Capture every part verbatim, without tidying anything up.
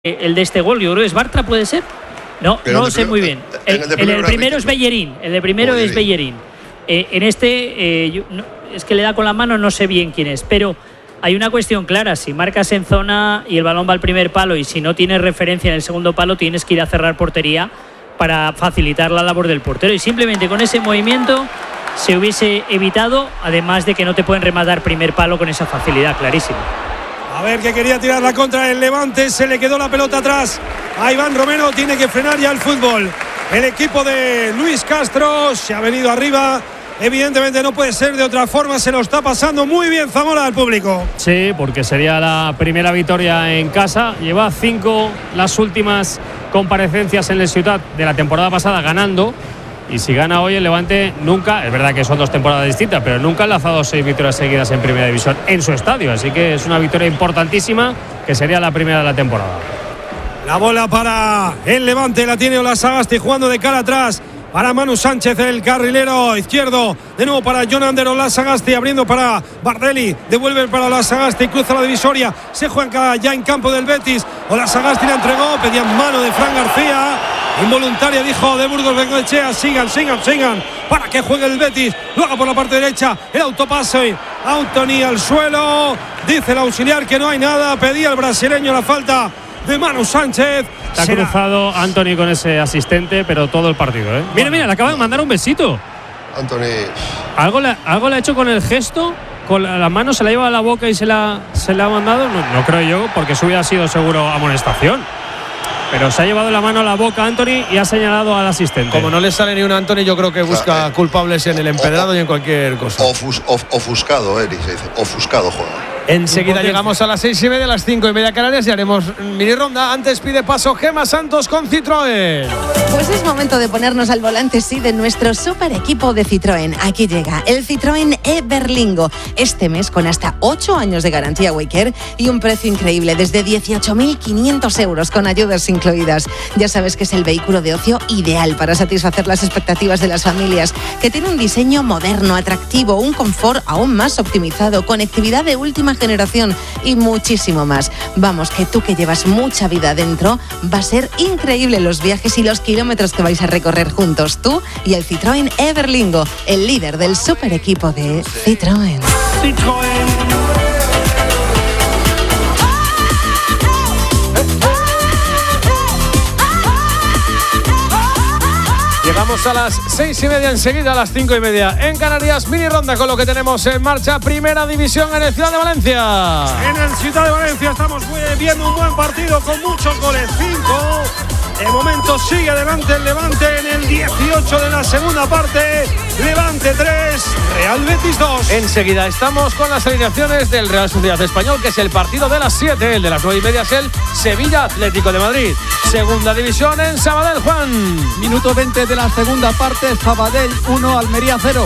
el de este gol, yo creo que es Bartra, ¿puede ser? No, Pero no lo sé primero, muy bien. El, el, el, el primero es Bellerín, el de primero Bellerín. es Bellerín. Eh, en este, eh, yo, no, es que le da con la mano, no sé bien quién es, pero hay una cuestión clara: si marcas en zona y el balón va al primer palo y si no tienes referencia en el segundo palo, tienes que ir a cerrar portería para facilitar la labor del portero, y simplemente con ese movimiento se hubiese evitado, además de que no te pueden rematar primer palo con esa facilidad, clarísimo. A ver, que quería tirar la contra el Levante, se le quedó la pelota atrás a Iván Romero, tiene que frenar ya el fútbol. El equipo de Luis Castro se ha venido arriba, evidentemente no puede ser de otra forma, se lo está pasando muy bien Zamora al público. Sí, porque sería la primera victoria en casa, lleva cinco las últimas comparecencias en el Ciutat de la temporada pasada ganando. Y si gana hoy el Levante, nunca, es verdad que son dos temporadas distintas, pero nunca ha lanzado seis victorias seguidas en Primera División en su estadio. Así que es una victoria importantísima, que sería la primera de la temporada. La bola para el Levante, la tiene Ola Sagasti jugando de cara atrás para Manu Sánchez, el carrilero izquierdo. De nuevo para Jonander Ola Sagasti, abriendo para Bardelli. Devuelve para Ola Sagasti, cruza la divisoria. Se juega ya en campo del Betis. Ola Sagasti la entregó, pedían mano de Fran García. Involuntaria, dijo de Burgos Bengoechea. Sigan, sigan, sigan para que juegue el Betis. Lo haga por la parte derecha. El autopase. Anthony al suelo. Dice el auxiliar que no hay nada. Pedía el brasileño la falta de Manu Sánchez. Está Será. cruzado Anthony con ese asistente, pero todo el partido, ¿eh? Mira, mira, le acaba de mandar un besito. Anthony. ¿Algo le, algo le ha hecho con el gesto? Con la, la mano se la lleva a la boca y se la, se la ha mandado. No, no creo yo, porque eso hubiera sido seguro amonestación. Pero se ha llevado la mano a la boca Anthony y ha señalado al asistente. Como no le sale ni un Anthony, yo creo que busca o sea, eh, culpables en el empedrado o, y en cualquier cosa. Ofus, of, ofuscado, Eri, se dice. Ofuscado, joder. Enseguida llegamos a las seis y media, a las cinco y media Canarias y haremos mini ronda. Antes pide paso Gemma Santos con Citroën. Pues es momento de ponernos al volante, sí, de nuestro super equipo de Citroën. Aquí llega el Citroën e-Berlingo. Este mes con hasta ocho años de garantía Waycare y un precio increíble desde dieciocho mil quinientos euros con ayudas incluidas. Ya sabes que es el vehículo de ocio ideal para satisfacer las expectativas de las familias, que tiene un diseño moderno, atractivo, un confort aún más optimizado, conectividad de última generación y muchísimo más. Vamos, que tú que llevas mucha vida dentro, va a ser increíble los viajes y los kilómetros que vais a recorrer juntos, tú y el Citroën e-Berlingo, el líder del super equipo de Citroën. Citroën. Llegamos a las seis y media, enseguida a las cinco y media en Canarias, mini ronda con lo que tenemos en marcha. Primera División en el Ciudad de Valencia. En el Ciudad de Valencia estamos viendo un buen partido con muchos goles. Cinco. De momento sigue adelante el Levante en el dieciocho de la segunda parte. Levante tres, Real Betis dos. Enseguida estamos con las alineaciones del Real Sociedad Español, que es el partido de las siete. El de las nueve y media es el Sevilla Atlético de Madrid. Segunda división en Sabadell, Juan. Minuto veinte de la segunda parte, Sabadell uno, Almería cero.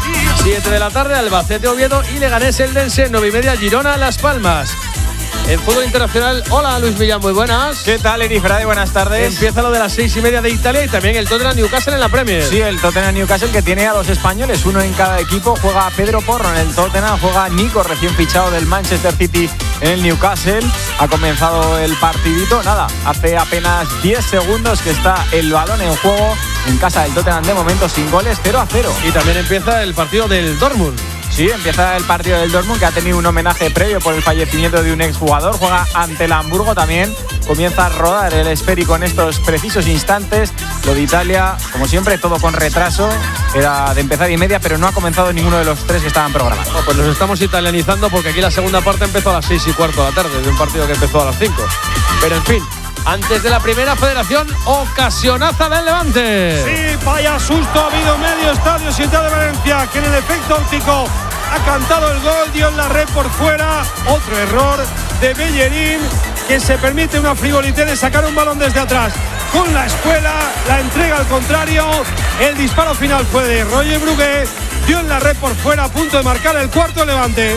siete de la tarde, Albacete Oviedo y Leganés Eldense. nueve y media, Girona Las Palmas. En fútbol internacional, hola Luis Millán, muy buenas. ¿Qué tal, Eri Frade? Buenas tardes. Empieza lo de las seis y media de Italia y también el Tottenham Newcastle en la Premier. Sí, el Tottenham Newcastle, que tiene a dos españoles, uno en cada equipo. Juega Pedro Porro en el Tottenham, juega Nico, recién fichado del Manchester City en el Newcastle. Ha comenzado el partidito, nada, hace apenas diez segundos que está el balón en juego en casa del Tottenham, de momento sin goles, cero a cero. Y también empieza el partido del Dortmund. Sí, empieza el partido del Dortmund, que ha tenido un homenaje previo por el fallecimiento de un exjugador. Juega ante el Hamburgo también. Comienza a rodar el esférico en estos precisos instantes. Lo de Italia, como siempre, todo con retraso. Era de empezar y media, pero no ha comenzado ninguno de los tres que estaban programados. Oh, pues nos estamos italianizando porque aquí la segunda parte empezó a las seis y cuarto de la tarde, de un partido que empezó a las cinco. Pero en fin, antes de la primera, Federación, ocasionaza del Levante. Sí, vaya susto ha habido medio estadio Ciudad de Valencia, que en el efecto óptico ha cantado el gol, dio en la red por fuera. Otro error de Bellerín, que se permite una frivolité de sacar un balón desde atrás con la espuela, la entrega al contrario. El disparo final fue de Roger Brugué, dio en la red por fuera, a punto de marcar el cuarto Levante.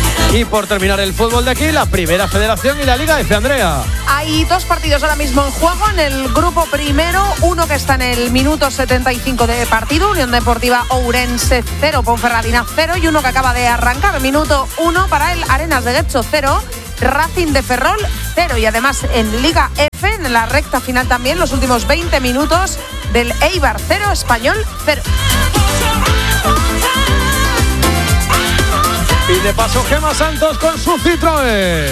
Y por terminar el fútbol de aquí, la primera Federación y la Liga F, Andrea. Hay dos partidos ahora mismo en juego en el grupo primero, uno que está en el minuto setenta y cinco de partido, Unión Deportiva Ourense cero, Ponferradina cero, y uno que acaba de arrancar, minuto uno para el Arenas de Getxo cero, Racing de Ferrol cero. Y además en Liga F, en la recta final también, los últimos veinte minutos del Eibar cero, Español cero. Y de paso Gemma Santos con su Citroën.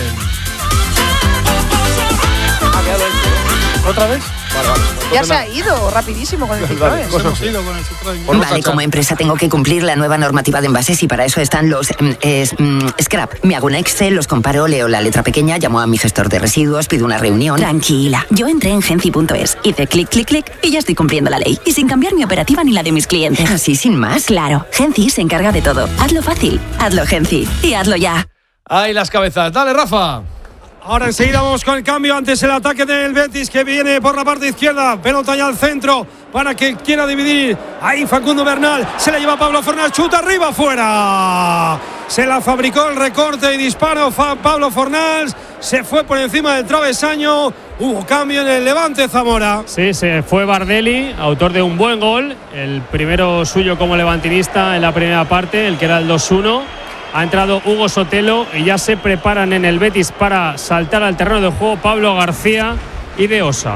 ¿Ha quedado esto? ¿Otra vez? Vale, vale. Ya se ha ido rapidísimo con el Citroën. Hemos ido con el Citroën. Vale, como empresa tengo que cumplir la nueva normativa de envases y para eso están los mm, es, mm, scrap. Me hago un Excel, los comparo, leo la letra pequeña, llamo a mi gestor de residuos, pido una reunión. Tranquila, yo entré en genci punto es, hice clic, clic, clic y ya estoy cumpliendo la ley. Y sin cambiar mi operativa ni la de mis clientes. ¿Así sin más? Claro, Genci se encarga de todo. Hazlo fácil, hazlo Genci y hazlo ya. Ahí las cabezas. Dale, Rafa. Ahora enseguida vamos con el cambio. Antes el ataque del Betis que viene por la parte izquierda. Pelota ya al centro para que quiera dividir. Ahí Facundo Bernal. Se la lleva Pablo Fornals. Chuta arriba, fuera. Se la fabricó el recorte y disparo. Pablo Fornals se fue por encima del travesaño. Hubo cambio en el Levante, Zamora. Sí, se fue Bardelli, autor de un buen gol. El primero suyo como levantinista en la primera parte, el que era el dos uno. Ha entrado Hugo Sotelo y ya se preparan en el Betis para saltar al terreno de juego Pablo García y De Osa.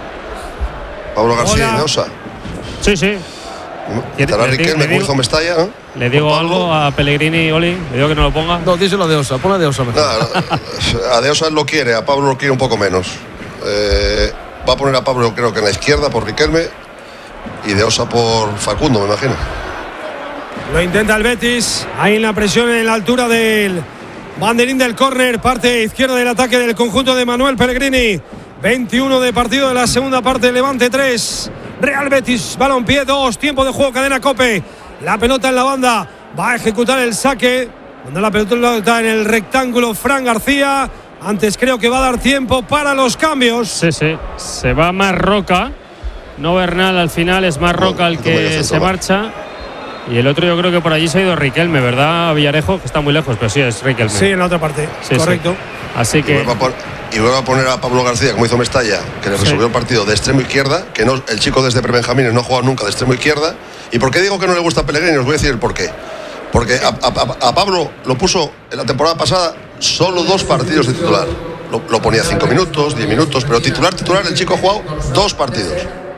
Pablo García Hola. y De Osa. Sí, sí. Estará Riquelme como hizo Mestalla, ¿no? Le digo algo a Pellegrini, Oli, le digo que no lo ponga. No, díselo a De Osa, pon a De Osa mejor. Nah, a De Osa él lo quiere, a Pablo lo quiere un poco menos. Eh, va a poner a Pablo creo que en la izquierda por Riquelme y De Osa por Facundo, me imagino. Lo intenta el Betis. Ahí en la presión en la altura del banderín del córner. Parte izquierda del ataque del conjunto de Manuel Pellegrini. veintiuno de partido de la segunda parte. Levante tres. Real Betis. Balompié dos. Tiempo de juego. Cadena Cope. La pelota en la banda. Va a ejecutar el saque. Cuando la pelota está en el rectángulo, Fran García. Antes creo que va a dar tiempo para los cambios. Sí, sí. Se va Marroca. No Bernal al final. Es Marroca el que se marcha. Y el otro yo creo que por allí se ha ido Riquelme, ¿verdad? Villarejo, que está muy lejos, pero sí es Riquelme. Sí, en la otra parte, sí, correcto. Sí. Así que… Y vuelve, poner, y vuelve a poner a Pablo García, como hizo Mestalla, que le resolvió sí. el partido de extremo izquierda, que no, el chico desde prebenjamines no ha jugado nunca de extremo izquierda. ¿Y por qué digo que no le gusta a Pellegrini? Os voy a decir el porqué. Porque a, a, a Pablo lo puso en la temporada pasada solo dos partidos de titular. Lo, lo ponía cinco minutos, diez minutos, pero titular, titular, el chico ha jugado dos partidos.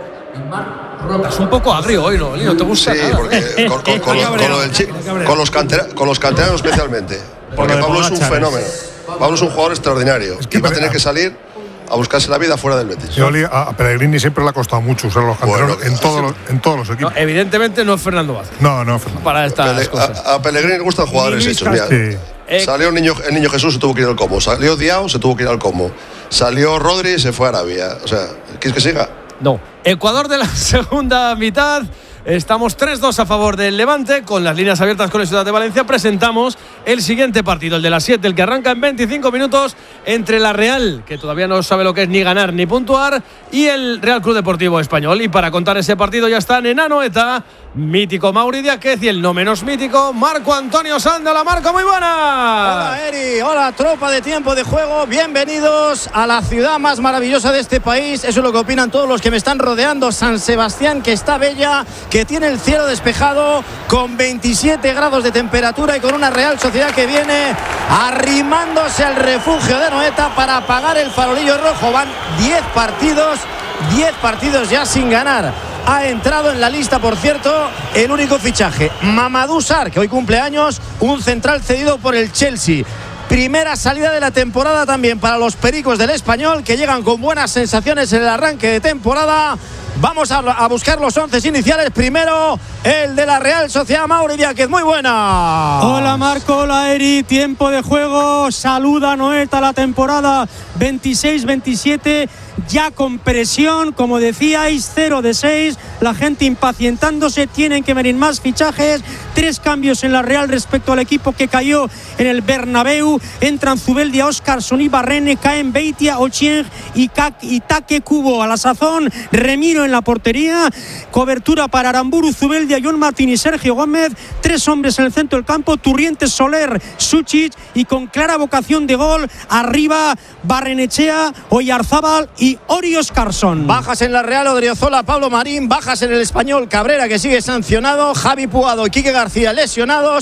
Es un poco agrio hoy, ¿no? ¿No te gusta? Sí, nada? porque con, con, con, con, lo del chi, con, los cantera, con los canteranos especialmente. Porque Pablo es un fenómeno. Pablo es un jugador extraordinario. Es que y va a tener que salir a buscarse la vida fuera del Betis. Yo, a Pellegrini siempre le ha costado mucho usar los canteranos bueno, en, todos los, en todos los equipos. No, evidentemente no es Fernando Vázquez. No, no, Fernando. Para estas Pele, cosas. A, a Pellegrini le gustan jugadores hechos. Mira, sí. eh, salió el niño, el niño Jesús, se tuvo que ir al Como. Salió Diao, se tuvo que ir al Como. Salió Rodri y se fue a Arabia. O sea, ¿quieres que siga? No. Ecuador de la segunda mitad. Estamos tres dos a favor del Levante. Con las líneas abiertas con la Ciudad de Valencia presentamos el siguiente partido, el de las siete, el que arranca en veinticinco minutos entre la Real, que todavía no sabe lo que es ni ganar ni puntuar, y el Real Club Deportivo Español. Y para contar ese partido ya están en Anoeta, mítico Mauri Diáquez y el no menos mítico Marco Antonio Sanda. Marco, muy buena. Hola Eri, hola tropa de Tiempo de Juego, bienvenidos a la ciudad más maravillosa de este país. Eso es lo que opinan todos los que me están rodeando. San Sebastián, que está bella, que tiene el cielo despejado, con veintisiete grados de temperatura y con una Real Sociedad que viene arrimándose al refugio de Anoeta para apagar el farolillo rojo. Van diez partidos, diez partidos ya sin ganar. Ha entrado en la lista, por cierto, el único fichaje, Mamadou Sarr, que hoy cumple años, un central cedido por el Chelsea. Primera salida de la temporada también para los Pericos del Español, que llegan con buenas sensaciones en el arranque de temporada. Vamos a, a buscar los once iniciales. Primero, el de la Real Sociedad, Mauri Diáquez. Muy buena. Hola Marco, hola Eri. Tiempo de juego. Saluda Anoeta la temporada veintiséis veintisiete. Ya con presión, como decíais, cero de seis. La gente impacientándose. Tienen que venir más fichajes. Tres cambios en la Real respecto al equipo que cayó en el Bernabéu. Entran Zubeldia, Óscarson y Barrene. Caen Beitia, Ochieng y Take Kubo. A la sazón, Remiro en la portería. Cobertura para Aramburu, Zubeldia, John Martín y Sergio Gómez. Tres hombres en el centro del campo. Turrientes, Soler, Suchic. Y con clara vocación de gol, arriba Barrenechea, Oyarzábal y Ori Óscarson. Bajas en la Real, Odriozola, Pablo Marín. Bajas en el Español, Cabrera, que sigue sancionado. Javi Puado y Quique García lesionados.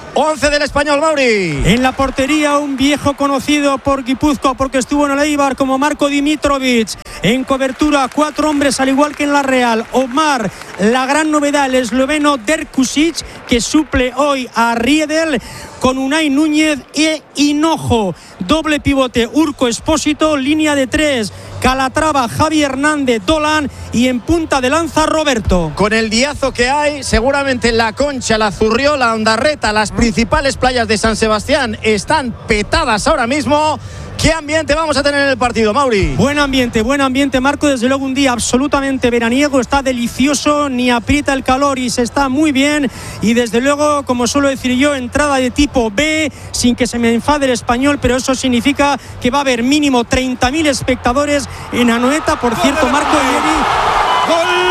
once del Español, Mauri. En la portería, un viejo conocido por Guipúzcoa porque estuvo en el Eibar, como Marko Dimitrovic. En cobertura, cuatro hombres al igual que en la Real. Omar, la gran novedad, el esloveno Derkusic, que suple hoy a Riedel, con Unai Núñez e Hinojo. Doble pivote, Urco Espósito, línea de tres, Calatrava, Javi Hernández, Dolan, y en punta de lanza Roberto. Con el diazo que hay, seguramente La Concha, La Zurriola, Ondarreta, las principales playas de San Sebastián están petadas ahora mismo. ¿Qué ambiente vamos a tener en el partido, Mauri? Buen ambiente, buen ambiente, Marco. Desde luego un día absolutamente veraniego. Está delicioso, ni aprieta el calor y se está muy bien. Y desde luego, como suelo decir yo, entrada de tipo B, sin que se me enfade el español, pero eso significa que va a haber mínimo treinta mil espectadores en Anoeta. Por cierto, Marco Vieri. ¡Gol!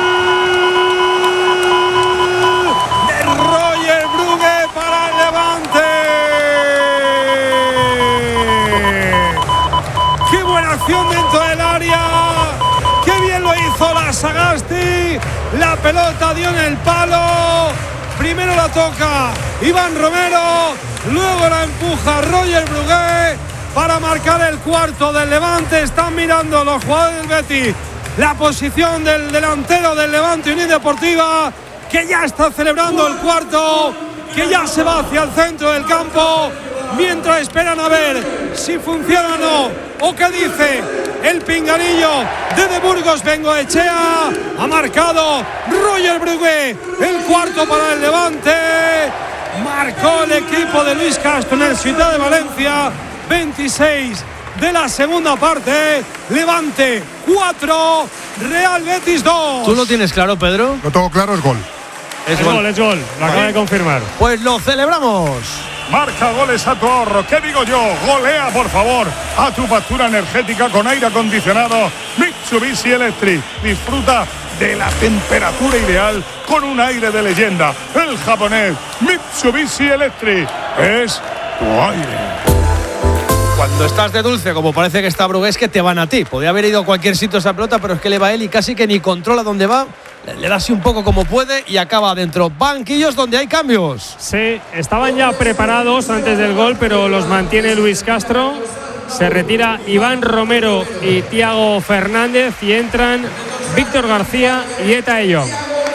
Dentro del área, qué bien lo hizo la Sagasti, la pelota dio en el palo, primero la toca Iván Romero, luego la empuja Roger Brugué para marcar el cuarto del Levante. Están mirando los jugadores del Betis la posición del delantero del Levante Unión Deportiva, que ya está celebrando el cuarto, que ya se va hacia el centro del campo, mientras esperan a ver si funciona o no. ¿O qué dice el pinganillo de De Burgos Bengoechea? Ha marcado Roger Brugué el cuarto para el Levante. Marcó el equipo de Luis Castro en el Ciudad de Valencia. veintiséis de la segunda parte. Levante cuatro, Real Betis dos. ¿Tú lo tienes claro, Pedro? Lo tengo claro, es gol. Es, es gol, es gol. Lo acaba de confirmar. Pues lo celebramos. Marca goles a tu ahorro. ¿Qué digo yo? Golea, por favor, a tu factura energética con aire acondicionado Mitsubishi Electric. Disfruta de la temperatura ideal con un aire de leyenda. El japonés Mitsubishi Electric es tu aire. Cuando estás de dulce, como parece que está Brugué, es que te van a ti. Podría haber ido a cualquier sitio esa pelota, pero es que le va él y casi que ni controla dónde va. Le da así un poco como puede y acaba adentro. Banquillos donde hay cambios. Sí, estaban ya preparados antes del gol, pero los mantiene Luis Castro. Se retira Iván Romero y Thiago Fernández y entran Víctor García y Eta de Jong.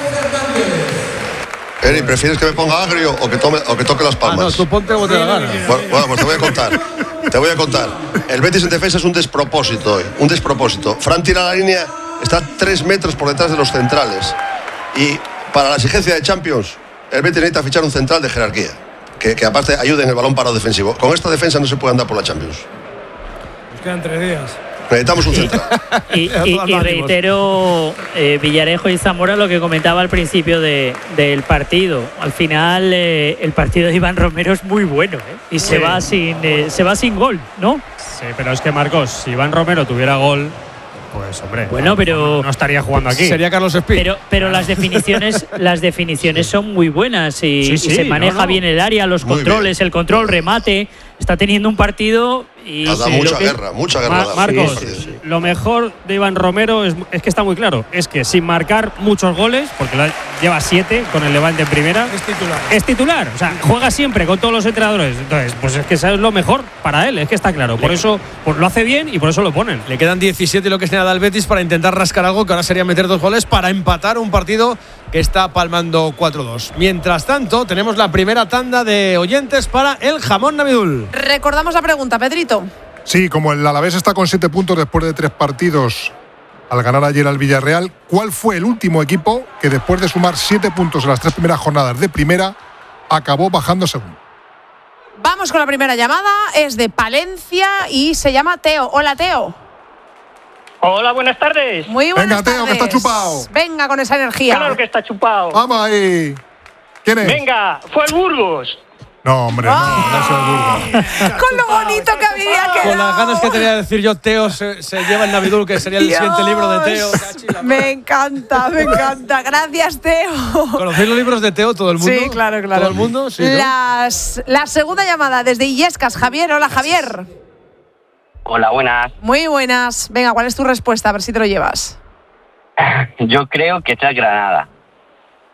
Eri, ¿prefieres que me ponga agrio o que, tome, o que toque las palmas? Ah, no, tú ponte como te da gana. Bueno, bueno, pues te voy a contar. Te voy a contar. El Betis en defensa es un despropósito hoy. Un despropósito. Fran tira la línea, está tres metros por detrás de los centrales. Y para la exigencia de Champions, el Betis necesita fichar un central de jerarquía. Que, que aparte ayude en el balón parado defensivo. Con esta defensa no se puede andar por la Champions. Nos quedan tres días. Necesitamos un central. Y, y, y reitero, eh, Villarejo y Zamora, lo que comentaba al principio de, del partido. Al final, eh, el partido de Iván Romero es muy bueno, ¿eh? Y sí. se va sin eh, se va sin gol, ¿no? Sí, pero es que, Marcos, si Iván Romero tuviera gol, pues hombre, bueno, pero no estaría jugando aquí. Sería Carlos Espí. Pero, pero las definiciones, las definiciones son muy buenas y, sí, sí, y se maneja no, no. bien el área, los muy controles, bien. El control, remate. Está teniendo un partido y ha dado mucha que... guerra, mucha guerra. Mar Marcos, sí, sí, sí. Lo mejor de Iván Romero es, es que está muy claro, es que sin marcar muchos goles, porque la, lleva siete con el Levante en primera, es titular. Es titular, o sea, juega siempre con todos los entrenadores. Entonces, pues es que eso es lo mejor para él, es que está claro. Por Le... eso pues lo hace bien y por eso lo ponen. Le quedan diecisiete lo que es nada al Betis para intentar rascar algo, que ahora sería meter dos goles para empatar un partido que está palmando cuatro dos. Mientras tanto, tenemos la primera tanda de oyentes para el jamón Navidul. Recordamos la pregunta, Pedrito. Sí, como el Alavés está con siete puntos después de tres partidos al ganar ayer al Villarreal, ¿cuál fue el último equipo que después de sumar siete puntos en las tres primeras jornadas de primera acabó bajando segundo? Vamos con la primera llamada, es de Palencia y se llama Teo. Hola, Teo. Hola, buenas tardes. Muy buenas Venga, Teo, tardes. que está chupado. Venga con esa energía. Claro que está chupado. Vamos ahí. ¿Quién es? Venga, fue el Burgos. No, hombre, no, oh, no es el Burgos. Con lo bonito que había quedado. Con las ganas que tenía de decir yo, Teo se, se lleva el Navidul, que sería el Dios, siguiente libro de Teo. Me encanta, me encanta. Gracias, Teo. ¿Conocéis los libros de Teo, todo el mundo? Sí, claro, claro. ¿Todo el mundo? Sí, ¿no? Las, la segunda llamada desde Illescas. Javier, hola, Javier. Hola, buenas. Muy buenas. Venga, ¿cuál es tu respuesta? A ver si te lo llevas. Yo creo que está Granada.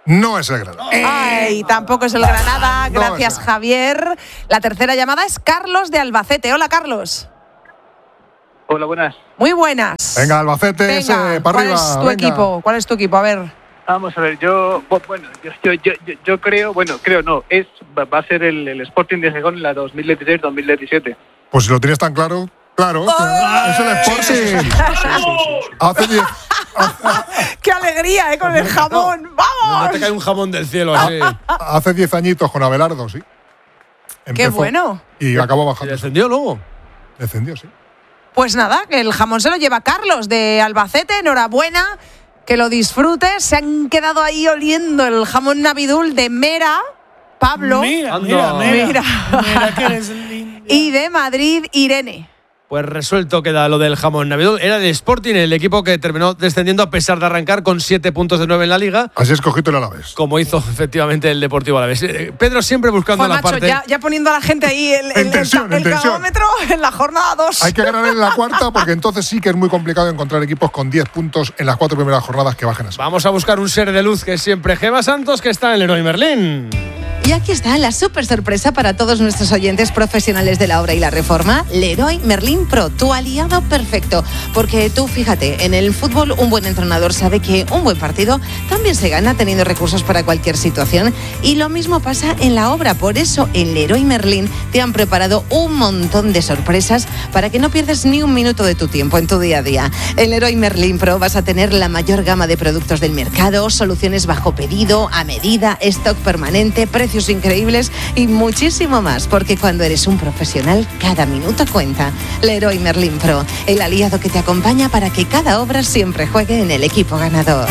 No es el Granada. Ay, tampoco es el Granada. No Gracias, es el... Javier. La tercera llamada es Carlos de Albacete. Hola, Carlos. Hola, buenas. Muy buenas. Venga, Albacete, Venga, ese, para ¿cuál arriba. es tu venga. equipo? ¿Cuál es tu equipo? A ver. Vamos a ver, yo, bueno, yo, yo, yo, yo, yo creo, bueno, creo no, es va a ser el, el Sporting de Gijón en la dos mil dieciséis dos mil diecisiete. Pues si lo tienes tan claro, claro. ¡Oh! Es el Sporting. Hace diez. ¡Qué alegría, eh, con el jamón! ¡Vamos! No te cae un jamón del cielo así. Hace diez añitos con Abelardo, sí. ¡Qué bueno! Y acabó bajando. ¿Y descendió luego? Descendió, sí. Pues nada, que el jamón se lo lleva Carlos de Albacete. Enhorabuena, que lo disfrutes. Se han quedado ahí oliendo el jamón navidul de Mera, Pablo. Mira, mira, mira. mira. Mira que eres y de Madrid, Irene. Pues resuelto queda lo del jamón navidul. Era el Sporting, el equipo que terminó descendiendo a pesar de arrancar con siete puntos de nueve en la Liga. Así es, cogito el Alavés. Como hizo efectivamente el Deportivo Alavés. Eh, Pedro siempre buscando Pues, la macho, parte. ya, ya poniendo a la gente ahí el, el, tensión, el, el en tensión. cronómetro en la jornada dos. Hay que ganar en la cuarta porque entonces sí que es muy complicado encontrar equipos con diez puntos en las cuatro primeras jornadas que bajen así. Vamos a buscar un ser de luz que es siempre Gema Santos, que está en el Leroy Merlin. Y aquí está la súper sorpresa para todos nuestros oyentes profesionales de la obra y la reforma. Leroy Merlin Pro, tu aliado perfecto. Porque tú, fíjate, en el fútbol un buen entrenador sabe que un buen partido también se gana teniendo recursos para cualquier situación. Y lo mismo pasa en la obra. Por eso en Leroy Merlin te han preparado un montón de sorpresas para que no pierdas ni un minuto de tu tiempo en tu día a día. En Leroy Merlin Pro vas a tener la mayor gama de productos del mercado, soluciones bajo pedido, a medida, stock permanente, precios increíbles y muchísimo más, porque cuando eres un profesional, cada minuto cuenta. Leroy Merlin Pro, el aliado que te acompaña para que cada obra siempre juegue en el equipo ganador.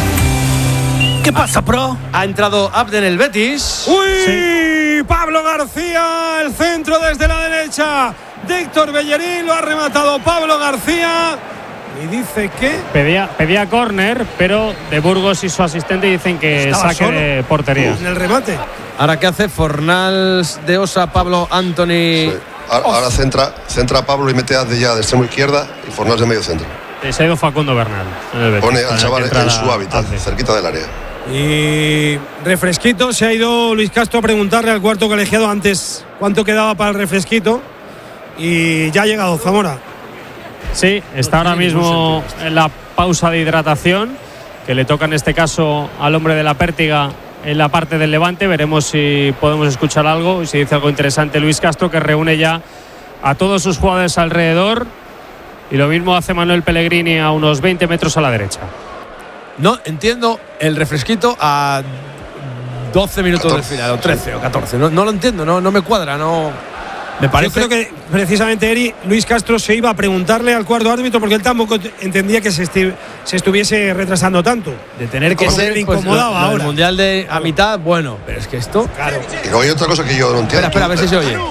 ¿Qué pasa, Pro? Ha entrado Abde en el Betis. ¡Uy! Sí. Pablo García, el centro desde la derecha de Héctor Bellerín, lo ha rematado Pablo García. Y dice que pedía, pedía córner, pero de Burgos y su asistente dicen que estaba saque solo de portería. en el remate. Ahora, ¿qué hace Fornals de Osa, Pablo, Anthony? Sí. Ahora, ahora centra, centra Pablo y mete a de ya de extremo izquierda y Fornals de medio centro. Se ha ido Facundo Bernal. En el Betis, Pone al chaval en su hábitat, cerquita del área. Y refresquito, se ha ido Luis Castro a preguntarle al cuarto colegiado antes cuánto quedaba para el refresquito. Y ya ha llegado Zamora. Sí, está ahora mismo en la pausa de hidratación, que le toca en este caso al hombre de la Pértiga en la parte del Levante. Veremos si podemos escuchar algo y si dice algo interesante Luis Castro, que reúne ya a todos sus jugadores alrededor. Y lo mismo hace Manuel Pellegrini a unos veinte metros a la derecha. No entiendo el refresquito a doce minutos del final, o trece o catorce. No, no lo entiendo, no, no me cuadra, no. Me parece. Yo creo que precisamente Eri, Luis Castro se iba a preguntarle al cuarto árbitro porque él tampoco entendía que se, esti- se estuviese retrasando tanto. De tener que Como ser le pues, incomodaba lo- lo del ahora. mundial de a mitad, bueno, pero es que esto. Claro. Y luego hay otra cosa que yo no entiendo. Espera, espera, a ver si se oye.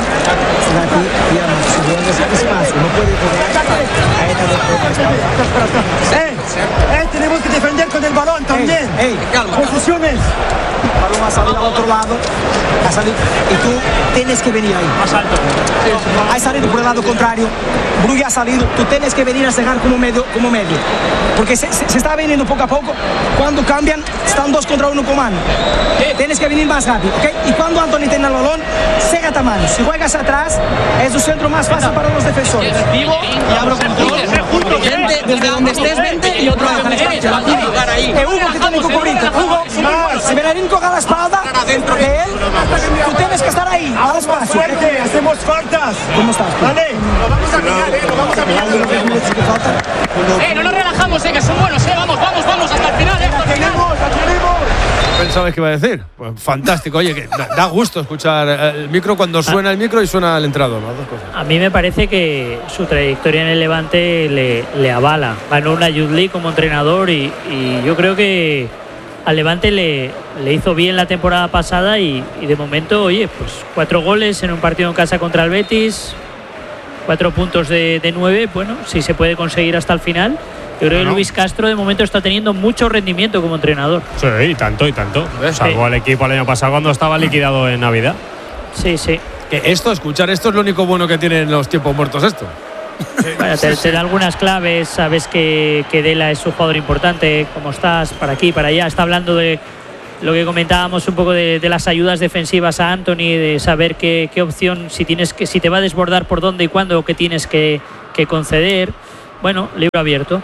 ¡Eh! ¡Eh! Tenemos que defender con el balón también. ¡Ey! Posiciones. El balón ha salido al otro lado. Ha salido. Y tú tienes que venir ahí. Más alto. Ha salido por el lado contrario. Brugge ha salido. Tú tienes que venir a cegar como medio. Como medio. Porque se, se, se está viniendo poco a poco. Cuando cambian, están dos contra uno con mano. Tienes que venir más rápido, ¿ok? Y cuando Anthony tiene el balón, cégate a mano. Si juegas atrás, es el centro más fácil para los defensores. Y abro control. Vente, desde donde estés, vente y otro deja el espacio. Que Hugo que tiene que cubrirte. Hugo, si Bellerín coja la espalda de él, tú tienes que estar ahí, al espacio. Fuerte, hacemos faltas. ¿Cómo estás? Vale. Lo vamos a pegar, eh. Lo vamos a pegar. Eh, no nos relajamos, eh, que son buenos, eh. Vamos, vamos, vamos, hasta el final, eh. Hasta el final. ¿Pensabais que iba a decir? Pues fantástico, oye, que da, da gusto escuchar el micro cuando suena el micro y suena el entrenador, las dos cosas. A mí me parece que su trayectoria en el Levante le, le avala. Ganó una Youth League como entrenador y, y yo creo que al Levante le, le hizo bien la temporada pasada y, y de momento, oye, pues cuatro goles en un partido en casa contra el Betis, cuatro puntos de, de nueve, bueno, si se puede conseguir hasta el final. Yo creo que Bueno. Luis Castro de momento está teniendo mucho rendimiento como entrenador. Sí, y tanto, y tanto. Salvo al equipo el año pasado cuando estaba liquidado en Navidad. Sí, sí. Que esto, escuchar esto es lo único bueno que tienen los tiempos muertos esto. Bueno, te, te da algunas claves, sabes que, que Dela es un jugador importante, cómo estás, para aquí, para allá. Está hablando de, lo que comentábamos un poco de, de las ayudas defensivas a Anthony, de saber qué, qué opción, si tienes que, si te va a desbordar por dónde y cuándo, o qué tienes que, que conceder. Bueno, libro abierto.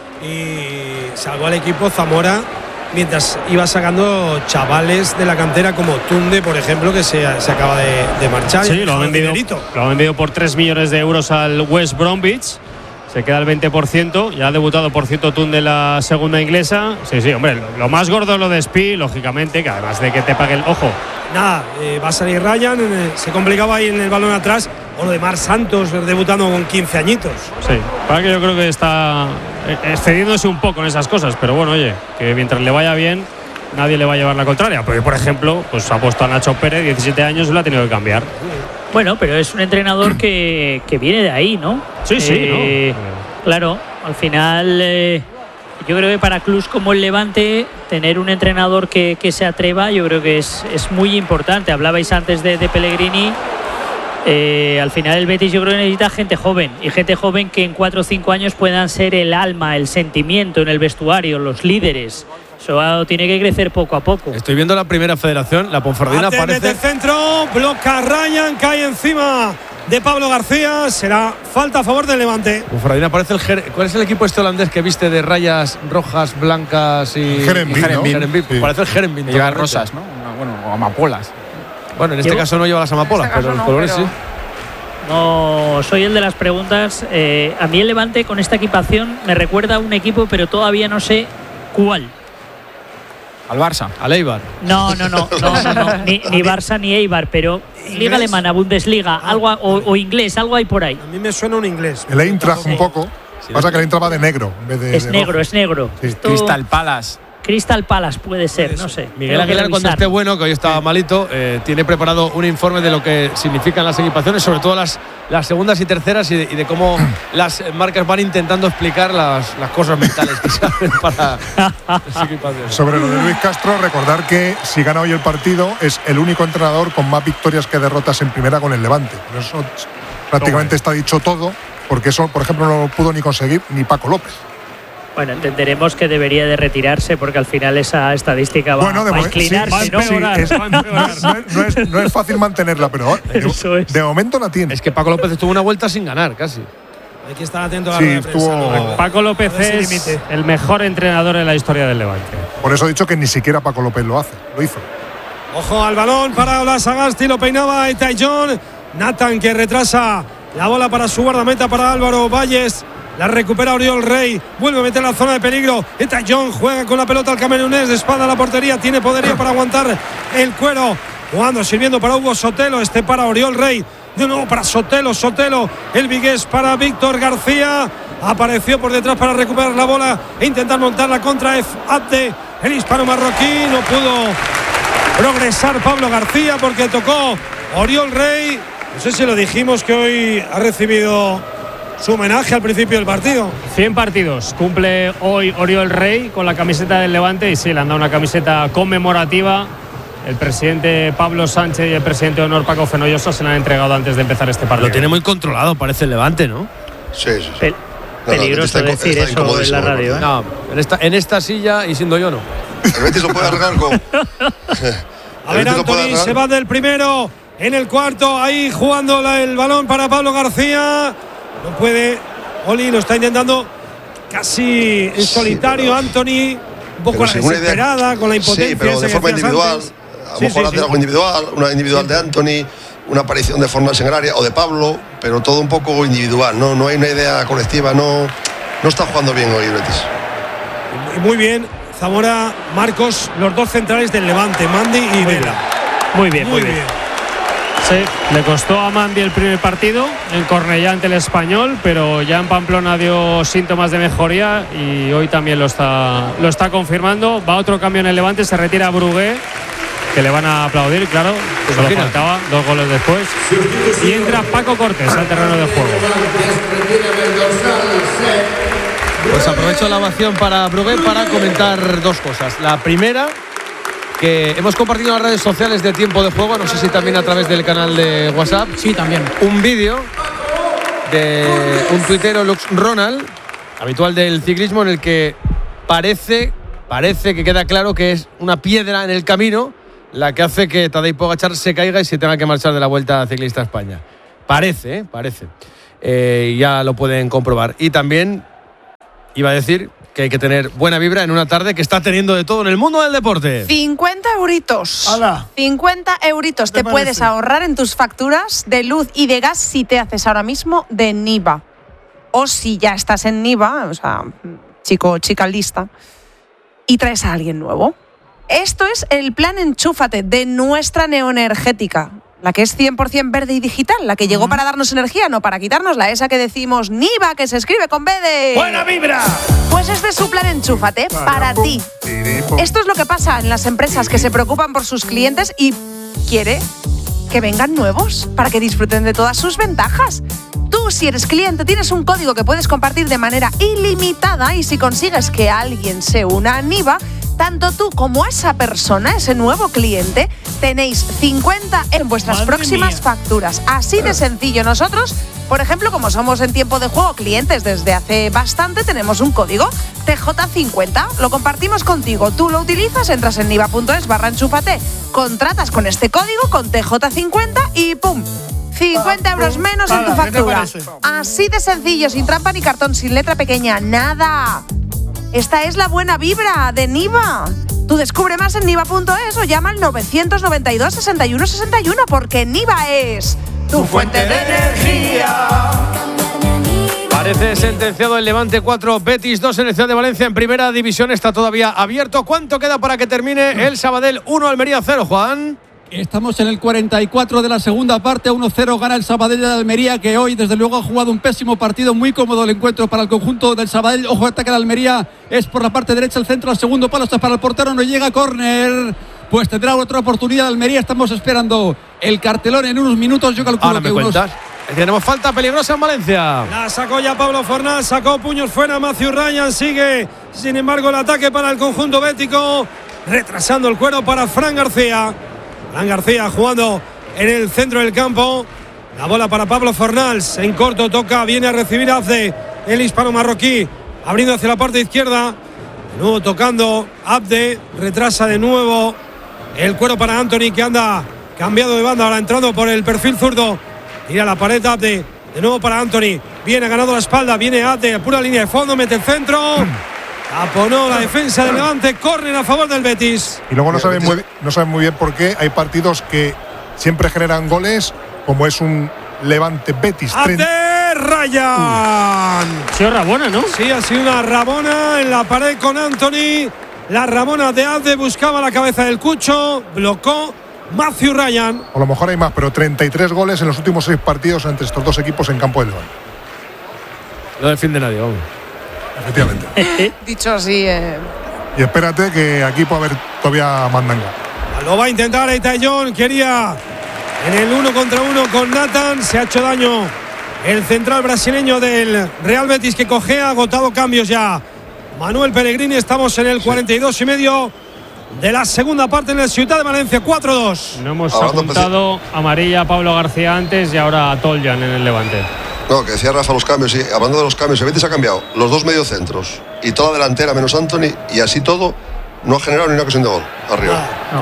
Y salvó al equipo Zamora mientras iba sacando chavales de la cantera como Tunde, por ejemplo, que se, se acaba de, de marchar. Sí, lo ha, vendido, lo ha vendido por tres millones de euros al West Bromwich. Se queda el veinte por ciento. Ya ha debutado, por cierto, Tunde en la segunda inglesa. Sí, sí, hombre, lo, lo más gordo es lo de Spi, lógicamente, que además de que te pague el ojo. Nada, eh, va a salir Ryan, eh, se complicaba ahí en el balón atrás. O lo de Mar Santos debutando con quince añitos. Sí, para que yo creo que está excediéndose un poco en esas cosas, pero bueno, oye, que mientras le vaya bien, nadie le va a llevar la contraria. Porque, por ejemplo, pues ha puesto a Nacho Pérez, diecisiete años, y lo ha tenido que cambiar. Bueno, pero es un entrenador que, que viene de ahí, ¿no? Sí, sí, eh, ¿no? Claro, al final eh, yo creo que para clubes como el Levante tener un entrenador que, que se atreva, yo creo que es, es muy importante. Hablabais antes de, de Pellegrini. Eh, al final el Betis yo creo que necesita gente joven, y gente joven que en cuatro o cinco años puedan ser el alma, el sentimiento en el vestuario, los líderes. Eso tiene que crecer poco a poco. Estoy viendo la primera federación, la Ponferradina parece. El centro, bloca Ryan, cae encima de Pablo García. Será falta a favor del Levante. Ponferradina parece el Ger... ¿Cuál es el equipo este holandés que viste de rayas rojas, blancas y Herenveen, ¿no? Herenveen. Sí. Parece el Herenveen. Lleva rosas, ¿no? Bueno, o amapolas. Bueno, en este Llevo... caso no lleva las amapolas, pero los no, colores pero... sí. No soy el de las preguntas. Eh, a mí el Levante con esta equipación me recuerda a un equipo, pero todavía no sé cuál. Al Barça. Al Eibar. No, no, no, no, no, no. Ni, ni Barça ni Eibar, pero ¿Inglés? Liga Alemana, Bundesliga, algo o, o inglés, algo hay por ahí. A mí me suena un inglés. El Eintracht un poco. Sí, Pasa sí. que el Eintracht va de negro en vez de Es de negro, rojo. es negro. Sí. Esto- Crystal Palace. Crystal Palace puede ser, Puede no ser. sé. Miguel Tengo que Aguilar, cuando revisar. esté bueno, que hoy estaba malito, eh, tiene preparado un informe de lo que significan las equipaciones, sobre todo las, las segundas y terceras, y de, y de cómo las marcas van intentando explicar las, las cosas mentales que se hacen para las equipaciones. Sobre lo de Luis Castro, recordar que si gana hoy el partido es el único entrenador con más victorias que derrotas en primera con el Levante. Eso prácticamente está dicho todo, porque eso, por ejemplo, no lo pudo ni conseguir ni Paco López. Bueno, entenderemos que debería de retirarse, porque al final esa estadística va, Bueno, de va a mo- sí, inclinarse, sí, ¿no? sí, es- no, no es, no es- no es fácil mantenerla, pero Eso de, es. de momento la tiene. Es que Paco López estuvo una vuelta sin ganar, casi. Hay que estar atento a la Sí, rueda de prensa, estuvo- ¿no? Paco López A ver si es limite. el mejor entrenador en la historia del Levante. Por eso he dicho que ni siquiera Paco López lo hace, lo hizo. Ojo al balón para Olasagasti, lo peinaba Itai John. Nathan que retrasa la bola para su guardameta, para Álvaro Valles. La recupera Oriol Rey, vuelve a meter la zona de peligro. Itai John juega con la pelota al camerunés, de espalda a la portería, tiene poderío para aguantar el cuero. Jugando, sirviendo para Hugo Sotelo, este para Oriol Rey. De nuevo para Sotelo, Sotelo, el vigués para Víctor García. Apareció por detrás para recuperar la bola e intentar montarla contra F. Abde, el hispano marroquí. No pudo progresar Pablo García porque tocó Oriol Rey. No sé si lo dijimos que hoy ha recibido su homenaje al principio del partido. cien partidos cumple hoy Oriol Rey con la camiseta del Levante, y sí, le han dado una camiseta conmemorativa. El presidente Pablo Sánchez y el presidente de honor Paco Fenollosa se la han entregado antes de empezar este partido. Lo tiene muy controlado, parece el Levante, ¿no? Sí, sí. sí. Pel- No, no, peligroso está inco- decir está eso en la incomodísimo, radio, ¿eh? No, en esta, en esta silla y siendo yo no. El Betis lo puede arreglar con. A ver, Anthony se va del primero en el cuarto, ahí jugando la- el balón para Pablo García. No puede, Oli lo está intentando casi en solitario, Anthony, un poco a la desesperada, con la impotencia. Sí, pero esa de que forma decías individual. antes. A lo Sí, mejor sí, hacer sí. algo individual, una individual de Anthony, una aparición de Fornals en el área o de Pablo, pero todo un poco individual. No, no hay una idea colectiva, no, no está jugando bien hoy el Betis. Y muy bien, Zamora, Marcos, los dos centrales del Levante, Mandy y Vela. Muy bien, muy, bien. Sí, le costó a Mandy el primer partido en Cornellá ante el Español, pero ya en Pamplona dio síntomas de mejoría y hoy también lo está, lo está confirmando. Va otro cambio en el Levante, se retira Brugué, que le van a aplaudir, claro, solo imagina. faltaba, dos goles después. Y entra Paco Cortés al terreno de juego. Pues aprovecho la ovación para Brugué para comentar dos cosas. La primera, que hemos compartido en las redes sociales de Tiempo de Juego, no sé si también a través del canal de WhatsApp. Sí, también. Un vídeo de un tuitero, Lux Ronald, habitual del ciclismo, en el que parece parece que queda claro que es una piedra en el camino la que hace que Tadej Pogačar se caiga y se tenga que marchar de la Vuelta Ciclista a España. Parece, ¿eh? Parece. Eh, ya lo pueden comprobar. Y también iba a decir que hay que tener buena vibra en una tarde que está teniendo de todo en el mundo del deporte. cincuenta euritos. ¡Hala! cincuenta euritos te, ¿Te parece? puedes ahorrar en tus facturas de luz y de gas si te haces ahora mismo de Niva. O si ya estás en Niva, o sea, chico o chica lista, y traes a alguien nuevo. Esto es el plan Enchúfate de nuestra Neoenergética, la que es cien por ciento verde y digital, la que llegó para darnos energía, no para quitárnosla, esa que decimos Niva, que se escribe con B de... ¡Buena vibra! Pues este es su plan Enchúfate para ti. Esto es lo que pasa en las empresas que se preocupan por sus clientes y quiere que vengan nuevos para que disfruten de todas sus ventajas. Tú, si eres cliente, tienes un código que puedes compartir de manera ilimitada y si consigues que alguien se una a Niva, tanto tú como esa persona, ese nuevo cliente, tenéis cincuenta en vuestras Madre próximas mía. facturas. Así de sencillo. Nosotros, por ejemplo, como somos en tiempo de juego clientes desde hace bastante, tenemos un código T J cincuenta. Lo compartimos contigo. Tú lo utilizas, entras en niva.es barra enchúfate, contratas con este código con T J cincuenta y ¡pum! cincuenta euros menos en tu Hala, ¿qué te factura. parece? Así de sencillo, sin trampa ni cartón, sin letra pequeña, nada. Esta es la buena vibra de Niva. Tú descubre más en niva.es o llama al novecientos noventa y dos, sesenta y uno sesenta y uno porque Niva es tu fuente de energía. Parece sentenciado el Levante cuatro, Betis dos en el Ciudad de Valencia. En primera división está todavía abierto. ¿Cuánto queda para que termine el Sabadell uno, Almería cero, Juan? Estamos en el cuarenta y cuatro de la segunda parte, uno cero gana el Sabadell de Almería, que hoy desde luego ha jugado un pésimo partido, muy cómodo el encuentro para el conjunto del Sabadell. Ojo, ataque de Almería, es por la parte derecha, el centro al segundo palo, está para el portero, no llega, córner, pues tendrá otra oportunidad Almería. Estamos esperando el cartelón en unos minutos, yo calculo Ahora me que unos... cuentas. Tenemos falta peligrosa en Valencia. La sacó ya Pablo Fornal, sacó puños fuera Matthew Ryan, sigue sin embargo el ataque para el conjunto bético, retrasando el cuero para Fran García. Fran García jugando en el centro del campo. La bola para Pablo Fornals. En corto toca, viene a recibir Abde, el hispano marroquí, abriendo hacia la parte izquierda. De nuevo tocando Abde, retrasa de nuevo el cuero para Anthony, que anda cambiado de banda, ahora entrando por el perfil zurdo. Tira la pared Abde, de nuevo para Anthony. Viene, ha ganado la espalda, viene Abde, pura línea de fondo, mete el centro. Taponó la defensa del Levante, córner a favor del Betis. Y luego no saben muy, no saben muy bien por qué hay partidos que siempre generan goles, como es un Levante Betis. ¡Abde Ryan! Ha sido Rabona, ¿no? Sí, ha sido una Rabona en la pared con Anthony. La Rabona de Abde buscaba la cabeza del Cucho, blocó Matthew Ryan. A lo mejor hay más, pero treinta y tres goles en los últimos seis partidos entre estos dos equipos en campo del Levante. No defiende nadie, vamos. Efectivamente. Dicho así, eh. Y espérate que aquí puede haber todavía mandanga. Lo va a intentar Eitayón, quería en el uno contra uno con Nathan, se ha hecho daño el central brasileño del Real Betis, que cojea, agotado cambios ya Manuel Pellegrini. Estamos en el cuarenta y dos y medio de la segunda parte en el Ciudad de Valencia, cuatro dos. No hemos apuntado amarilla a Pablo García antes y ahora a Toljan en el Levante. No, que decía Rafa los cambios, sí, hablando de los cambios, el Betis ha cambiado los dos mediocentros y toda la delantera menos Anthony, y así todo no ha generado ni una ocasión de gol arriba. No.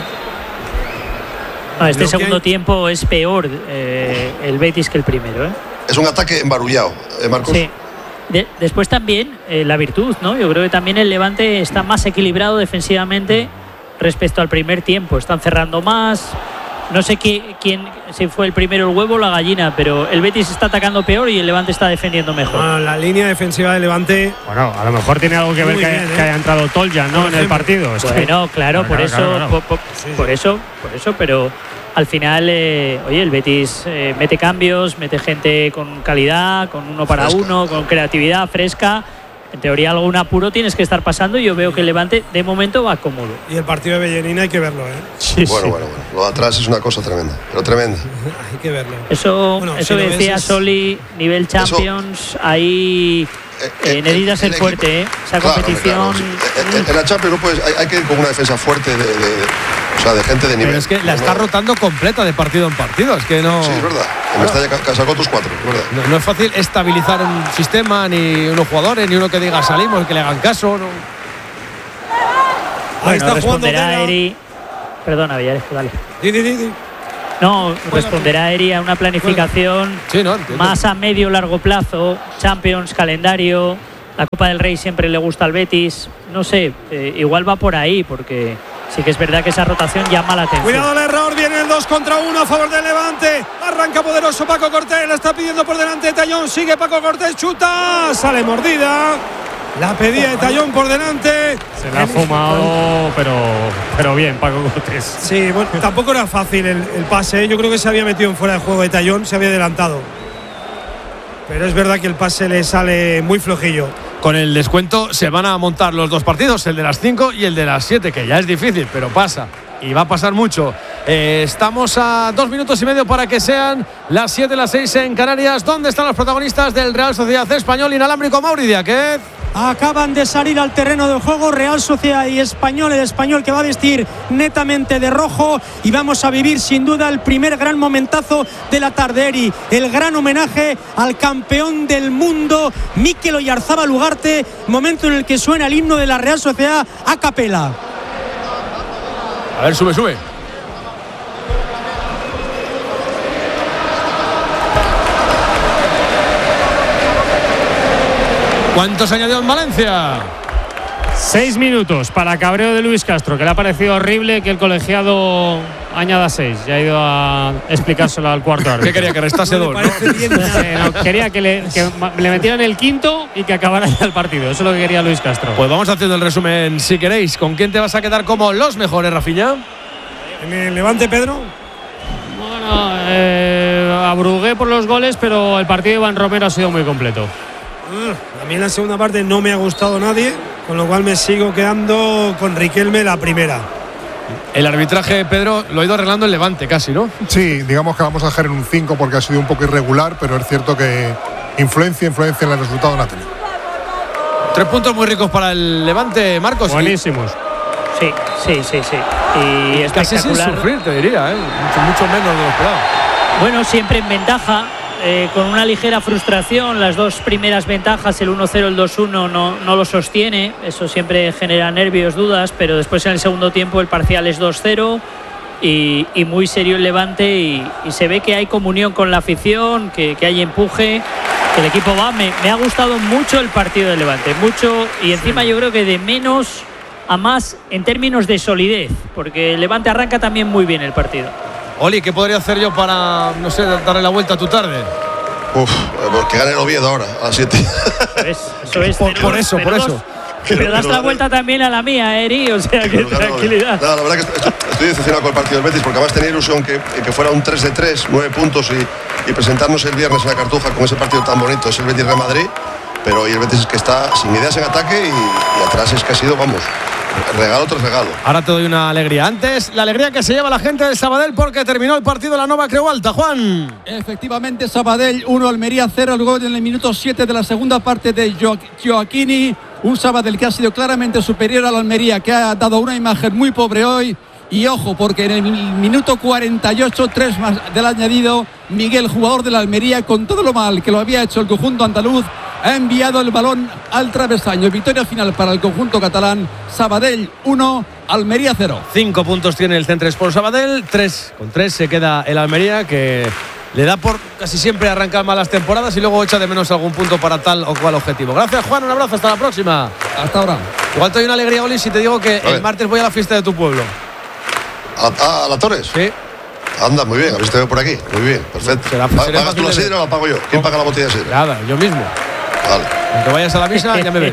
No, este segundo tiempo es peor eh, el Betis que el primero, ¿eh? Es un ataque embarullado, ¿eh, Marcos? Sí. De, después también eh, la virtud, ¿no? Yo creo que también el Levante está más equilibrado defensivamente respecto al primer tiempo. Están cerrando más. No sé qué, quién, si fue el primero el huevo o la gallina, pero el Betis está atacando peor y el Levante está defendiendo mejor. Bueno, la línea defensiva del Levante. Bueno, a lo mejor tiene algo que ver que, bien, haya, ¿eh? que haya entrado Toljan, ¿no? En el partido. Es que- Bueno, claro, por Claro, eso, claro, claro. Por, por- Sí, por sí. eso, por eso, pero al final, eh, oye, el Betis eh, mete cambios, mete gente con calidad, con uno para Fresca. uno, con creatividad fresca. En teoría algún apuro tienes que estar pasando y yo veo que el Levante de momento va cómodo. Y el partido de Bellerín hay que verlo, ¿eh? Sí, bueno, sí. bueno, bueno. Lo de atrás es una cosa tremenda, pero tremenda. Hay que verlo. Eso, Bueno, eso si que lo decía ves es- Soli, nivel Champions, ahí eh, necesitas ser el fuerte, ¿eh? Esa Claro, competición. claro, sí. En- En la Champions no puedes, hay, hay que ir con una defensa fuerte, de, de- de- o sea, de gente de nivel. Pero es que la No, está rotando completa de partido en partido. Es que no. Sí, es verdad. En Mestalla ca- sacó tus cuatro, es verdad. No, no es fácil estabilizar un sistema, ni unos jugadores, ni uno que diga salimos, que le hagan caso. No. Bueno, está jugando responderá Eri. Perdona, Villarejo, dale. Di, di, di, di. No, responderá Eri a una planificación sí, no, más a medio largo plazo, Champions, calendario, la Copa del Rey siempre le gusta al Betis, no sé, eh, igual va por ahí, porque sí que es verdad que esa rotación llama la atención. Cuidado el error, viene el dos contra uno a favor del Levante, arranca poderoso Paco Cortés, la está pidiendo por delante Tallón, sigue Paco Cortés, chuta, sale mordida. La pedía de Tallón por delante. Se la ha fumado, pero, pero bien, Paco Cortés. Sí, bueno, tampoco era fácil el, el pase. Yo creo que se había metido en fuera de juego de Tallón, se había adelantado. Pero es verdad que el pase le sale muy flojillo. Con el descuento se van a montar los dos partidos, el de las cinco y el de las siete, que ya es difícil, pero pasa. Y va a pasar mucho. Eh, estamos a dos minutos y medio para que sean las siete, las seis en Canarias. ¿Dónde están los protagonistas del Real Sociedad Español Inalámbrico? Mauri Diáquez. Acaban de salir al terreno de juego Real Sociedad y Español, el Español que va a vestir netamente de rojo, y vamos a vivir sin duda el primer gran momentazo de la tarde, Eri, el gran homenaje al campeón del mundo Mikel Oyarzábal Ugarte, momento en el que suena el himno de la Real Sociedad a capela. A ver, sube, sube. ¿Cuántos añadió en Valencia? Seis minutos para cabreo de Luis Castro, que le ha parecido horrible que el colegiado añada seis. Ya ha ido a explicárselo al cuarto árbitro. ¿Qué quería? Que restase dos, ¿no? Eh, no, quería que le, que le metieran el quinto y que acabara ya el partido. Eso es lo que quería Luis Castro. Pues vamos haciendo el resumen si queréis. ¿Con quién te vas a quedar como los mejores, Rafinha? ¿En el Levante, Pedro? Bueno, eh, abrugué por los goles, pero el partido de Iván Romero ha sido muy completo. A mí en la segunda parte no me ha gustado nadie, con lo cual me sigo quedando con Riquelme la primera. El arbitraje, Pedro, lo ha ido arreglando el Levante casi, ¿no? Sí, digamos que vamos a dejar en un cinco porque ha sido un poco irregular, pero es cierto que influencia, influencia en el resultado no ha tenido. Tres puntos muy ricos para el Levante, Marcos. Buenísimos. Sí, sí, sí, sí. Y, y casi sin sufrir, te diría, ¿eh? mucho, mucho menos de lo esperado. Bueno, siempre en ventaja. Eh, con una ligera frustración, las dos primeras ventajas, el uno cero, el dos uno, no, no lo sostiene, eso siempre genera nervios, dudas, pero después en el segundo tiempo el parcial es dos cero y, y muy serio el Levante y, y se ve que hay comunión con la afición, que, que hay empuje, que el equipo va. Me, me ha gustado mucho el partido del Levante, mucho, y encima yo creo que de menos a más en términos de solidez, porque el Levante arranca también muy bien el partido. Oli, ¿qué podría hacer yo para, no sé, darle la vuelta a tu tarde? Uf, que gane el Oviedo ahora, a las siete. Eso, eso es. Por, por eso, por eso. Pero das la vuelta también a la mía, Eri, o sea, que tranquilidad. No, la verdad que estoy, estoy decepcionado con el partido del Betis, porque además tenía ilusión que, que fuera un tres de tres, nueve puntos y, y presentarnos el viernes en la Cartuja con ese partido tan bonito, es el Betis Real Madrid, pero hoy el Betis es que está sin ideas en ataque y, y atrás es que ha sido, vamos, regalo tras regalo. Ahora te doy una alegría. Antes, la alegría que se lleva la gente del Sabadell porque terminó el partido de la Nova Creu Alta, Juan. Efectivamente, Sabadell uno, Almería cero, el gol en el minuto siete de la segunda parte de Joaquini. Un Sabadell que ha sido claramente superior a la Almería, que ha dado una imagen muy pobre hoy. Y ojo, porque en el minuto cuarenta y ocho, tres más del añadido, Miguel, jugador de la Almería, con todo lo mal que lo había hecho el conjunto andaluz, ha enviado el balón al travesaño. Victoria final para el conjunto catalán. Sabadell uno, Almería cero. Cinco puntos tiene el Centre Sport Sabadell, tres con tres se queda el Almería, que le da por casi siempre arrancar malas temporadas y luego echa de menos algún punto para tal o cual objetivo. Gracias, Juan, un abrazo, hasta la próxima. Hasta ahora. Igual te doy una alegría, Oli, si te digo que el martes voy a la fiesta de tu pueblo. ¿A, a la Torres? Sí. Anda, muy bien, a ver si te veo por aquí. Muy bien, perfecto. Será, será ¿Pagas tú la sidra o la pago yo? ¿Quién paga la botella de sidra? Nada, yo mismo. Vale. Aunque vayas a la misa, ya me ves.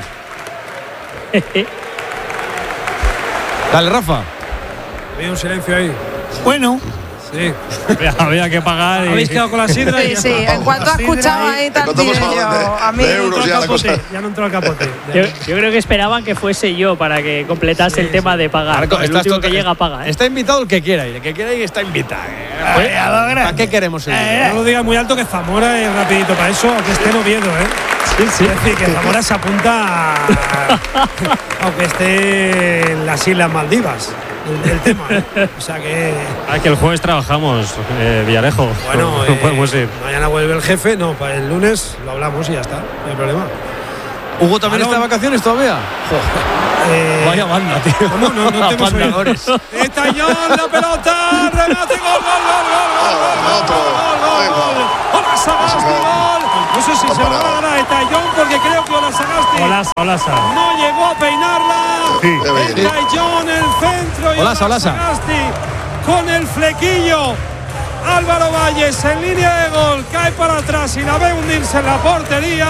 Dale, Rafa. Había un silencio ahí. Bueno. Sí. Había que pagar. Y... Habéis quedado con la sidra. Sí, sí, en cuanto has escuchado ahí también yo, a mí ya, ya no entró al capote. Yo, yo creo que esperaban que fuese yo para que completase sí, el tema sí. de pagar. Marco, el último que llega paga. ¿eh? Está invitado el que quiera ir, el que quiera ir está invitado. ¿Eh? ¿Para qué queremos ir? Eh, no lo digas muy alto que Zamora es rapidito para eso, aunque esté en Oviedo, ¿eh? Sí, sí. Es decir, que Zamora se apunta a, aunque esté en las Islas Maldivas. El, el tema, ¿eh? O sea que. Ah, que el jueves trabajamos, eh, Villarejo. Bueno, no, eh, podemos ir. Mañana vuelve el jefe, no, para el lunes lo hablamos y ya está, no hay problema. ¿Hugo también está de vacaciones todavía? Eh, Vaya banda, tío. No, no, no te Mandadores. Está John, la pelota, remate, gol, gol, gol, gol, gol, gol, gol. Hola, Sagasti, gol. No sé si se lo va a ganar a John porque creo que Hola Sagasti Olasa, Olasa. no llegó a peinarla. Sí. Está John, el centro y Olasa, Hola Olasa. Sagasti con el flequillo. Álvaro Valles en línea de gol, cae para atrás y la ve hundirse en la portería.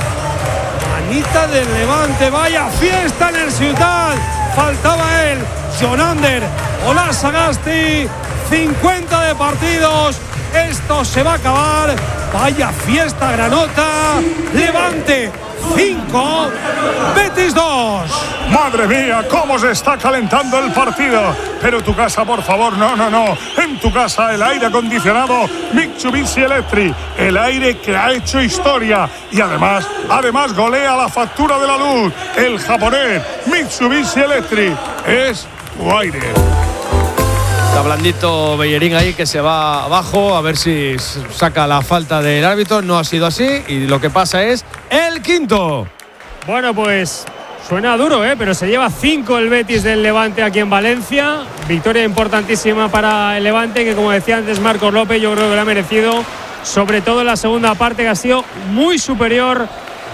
Manita del Levante, vaya fiesta en el Ciutat. Faltaba él, Jonander, Hola Sagasti, cincuenta de partidos. Esto se va a acabar. Vaya fiesta Granota. Levante cinco, Betis dos. Madre mía, cómo se está calentando el partido. Pero tu casa, por favor, no, no, no. En tu casa el aire acondicionado Mitsubishi Electric, el aire que ha hecho historia y además, además golea la factura de la luz. El japonés Mitsubishi Electric es tu aire. Está blandito Bellerín ahí que se va abajo a ver si saca la falta del árbitro. No ha sido así y lo que pasa es el quinto. Bueno, pues suena duro, ¿eh? Pero se lleva cinco el Betis del Levante aquí en Valencia. Victoria importantísima para el Levante que, como decía antes Marcos López, yo creo que lo ha merecido. Sobre todo en la segunda parte, que ha sido muy superior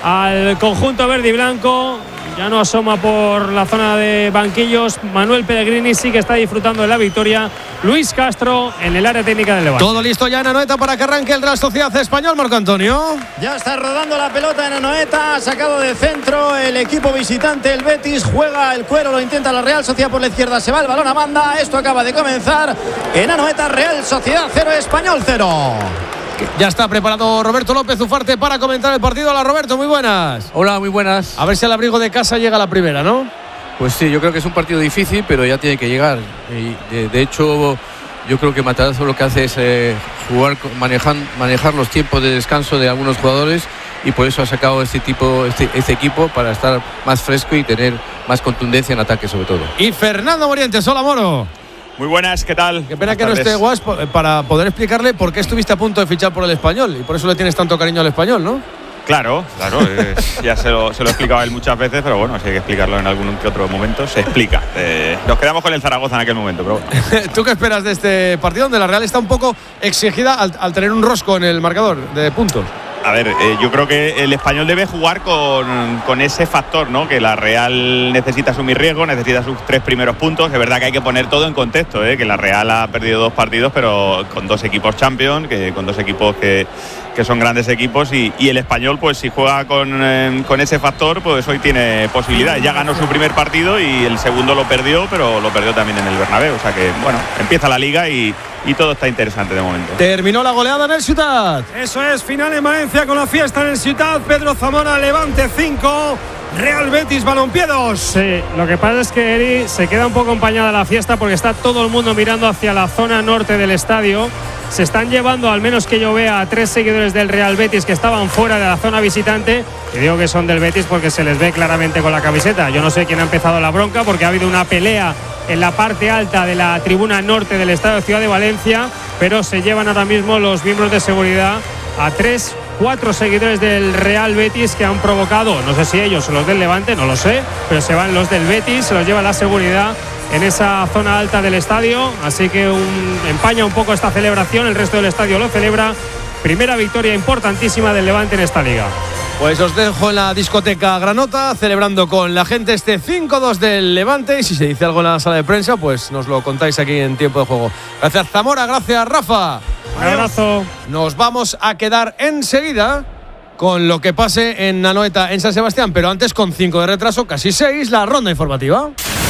al conjunto verde y blanco. Ya no asoma por la zona de banquillos. Manuel Pellegrini sí que está disfrutando de la victoria. Luis Castro en el área técnica del Levante. Todo listo ya en Anoeta para que arranque el Real Sociedad Español, Marco Antonio. Ya está rodando la pelota en Anoeta, ha sacado de centro el equipo visitante, el Betis, juega el cuero, lo intenta la Real Sociedad por la izquierda, se va el balón a banda, esto acaba de comenzar en Anoeta, Real Sociedad cero, Español cero. Ya está preparado Roberto López Ufarte para comentar el partido. Hola Roberto, muy buenas. Hola, muy buenas. A ver si al abrigo de casa llega la primera, ¿no? Pues sí, yo creo que es un partido difícil, pero ya tiene que llegar. Y de, de hecho, yo creo que Matarazzo lo que hace es eh, jugar, manejar, manejar los tiempos de descanso de algunos jugadores y por eso ha sacado este tipo, este, este equipo para estar más fresco y tener más contundencia en ataque sobre todo. Y Fernando Morientes, hola Moro. Muy buenas, ¿qué tal? Qué pena buenas que tardes. no esté Guas para poder explicarle por qué estuviste a punto de fichar por el Español y por eso le tienes tanto cariño al Español, ¿no? Claro, claro, eh, ya se lo, se lo he explicado a él muchas veces, pero bueno, si hay que explicarlo en algún que otro momento, se explica. Eh, nos quedamos con el Zaragoza en aquel momento, pero bueno. ¿Tú qué esperas de este partido donde la Real está un poco exigida al, al tener un rosco en el marcador de puntos? A ver, eh, yo creo que el Español debe jugar con, con ese factor, ¿no? Que la Real necesita asumir riesgo, necesita sus tres primeros puntos. Es verdad que hay que poner todo en contexto, ¿eh? Que la Real ha perdido dos partidos, pero con dos equipos Champions, que con dos equipos que, que son grandes equipos. Y, y el Español, pues si juega con, eh, con ese factor, pues hoy tiene posibilidades. Ya ganó su primer partido y el segundo lo perdió, pero lo perdió también en el Bernabéu. O sea que, bueno, empieza la Liga y, y todo está interesante de momento. Terminó la goleada en el Ciutat. Eso es, final en Valencia con la fiesta en el Ciutat. Pedro Zamora, Levante cinco, Real Betis Balompié dos. Sí, lo que pasa es que Eri se queda un poco empañada la fiesta porque está todo el mundo mirando hacia la zona norte del estadio. Se están llevando, al menos que yo vea, a tres seguidores del Real Betis que estaban fuera de la zona visitante. Y digo que son del Betis porque se les ve claramente con la camiseta. Yo no sé quién ha empezado la bronca porque ha habido una pelea en la parte alta de la tribuna norte del estadio Ciudad de Valencia, pero se llevan ahora mismo los miembros de seguridad a tres, cuatro seguidores del Real Betis que han provocado, no sé si ellos o los del Levante, no lo sé, pero se van los del Betis, se los lleva la seguridad en esa zona alta del estadio, así que un, empaña un poco esta celebración, el resto del estadio lo celebra. Primera victoria importantísima del Levante en esta liga. Pues os dejo en la discoteca Granota celebrando con la gente este cinco dos del Levante y si se dice algo en la sala de prensa pues nos lo contáis aquí en tiempo de juego. Gracias Zamora, gracias Rafa. Un abrazo. Nos vamos a quedar enseguida con lo que pase en Anoeta, en San Sebastián, pero antes con cinco de retraso, casi seis, la ronda informativa.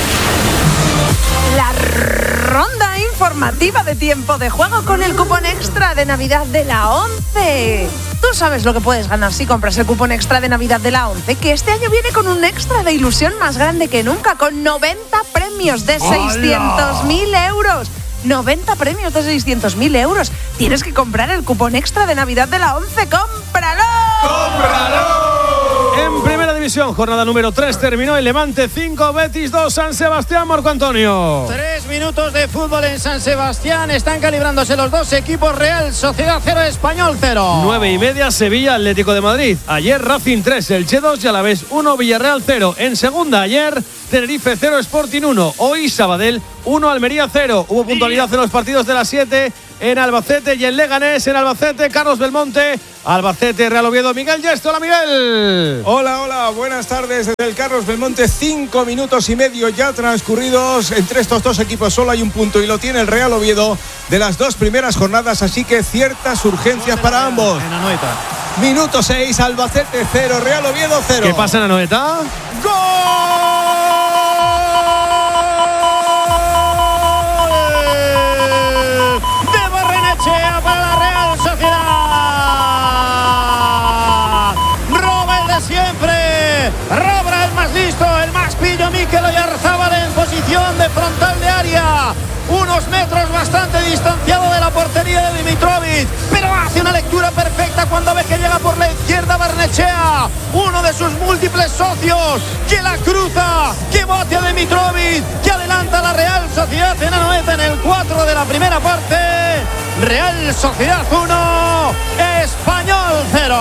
La ronda informativa de tiempo de juego con el cupón extra de Navidad de la ONCE. Tú sabes lo que puedes ganar si compras el cupón extra de Navidad de la ONCE, que este año viene con un extra de ilusión más grande que nunca, con noventa premios de seiscientos mil euros. noventa premios de seiscientos mil euros. Tienes que comprar el cupón extra de Navidad de la ONCE. ¡Cómpralo! ¡Cómpralo! En primera división División, jornada número tres, terminó el Levante cinco, Betis dos, San Sebastián, Marco Antonio. Tres minutos de fútbol en San Sebastián, están calibrándose los dos equipos. Real Sociedad cero, Español cero. Nueve y media, Sevilla, Atlético de Madrid. Ayer Racing tres, Elche dos y Alavés uno, Villarreal cero. En segunda ayer, Tenerife cero, Sporting uno. Hoy Sabadell uno, Almería cero. Hubo puntualidad en los partidos de las siete en Albacete y en Leganés. En Albacete, Carlos Belmonte. Albacete, Real Oviedo, Miguel Gesto. Hola, Miguel. Hola, hola, buenas tardes desde el Carlos Belmonte. Cinco minutos y medio ya transcurridos. Entre estos dos equipos solo hay un punto y lo tiene el Real Oviedo de las dos primeras jornadas, así que ciertas urgencias para ambos. En Anoeta. Minuto seis, Albacete cero, Real Oviedo cero. ¿Qué pasa en Anoeta? ¡Gol! Para la Real Sociedad. Roba el de siempre. Roba el más listo, el más pillo, Mikel Oyarzábal en posición de frontal de área. Unos metros bastante distanciado de la portería de Dimitrovic, pero hace una lectura perfecta cuando ve que llega por la izquierda Barnechea, uno de sus múltiples socios, que la cruza, que bote a Dimitrovic, que adelanta a la Real Sociedad en Anoeta en el cuatro de la primera parte. Real Sociedad uno, Español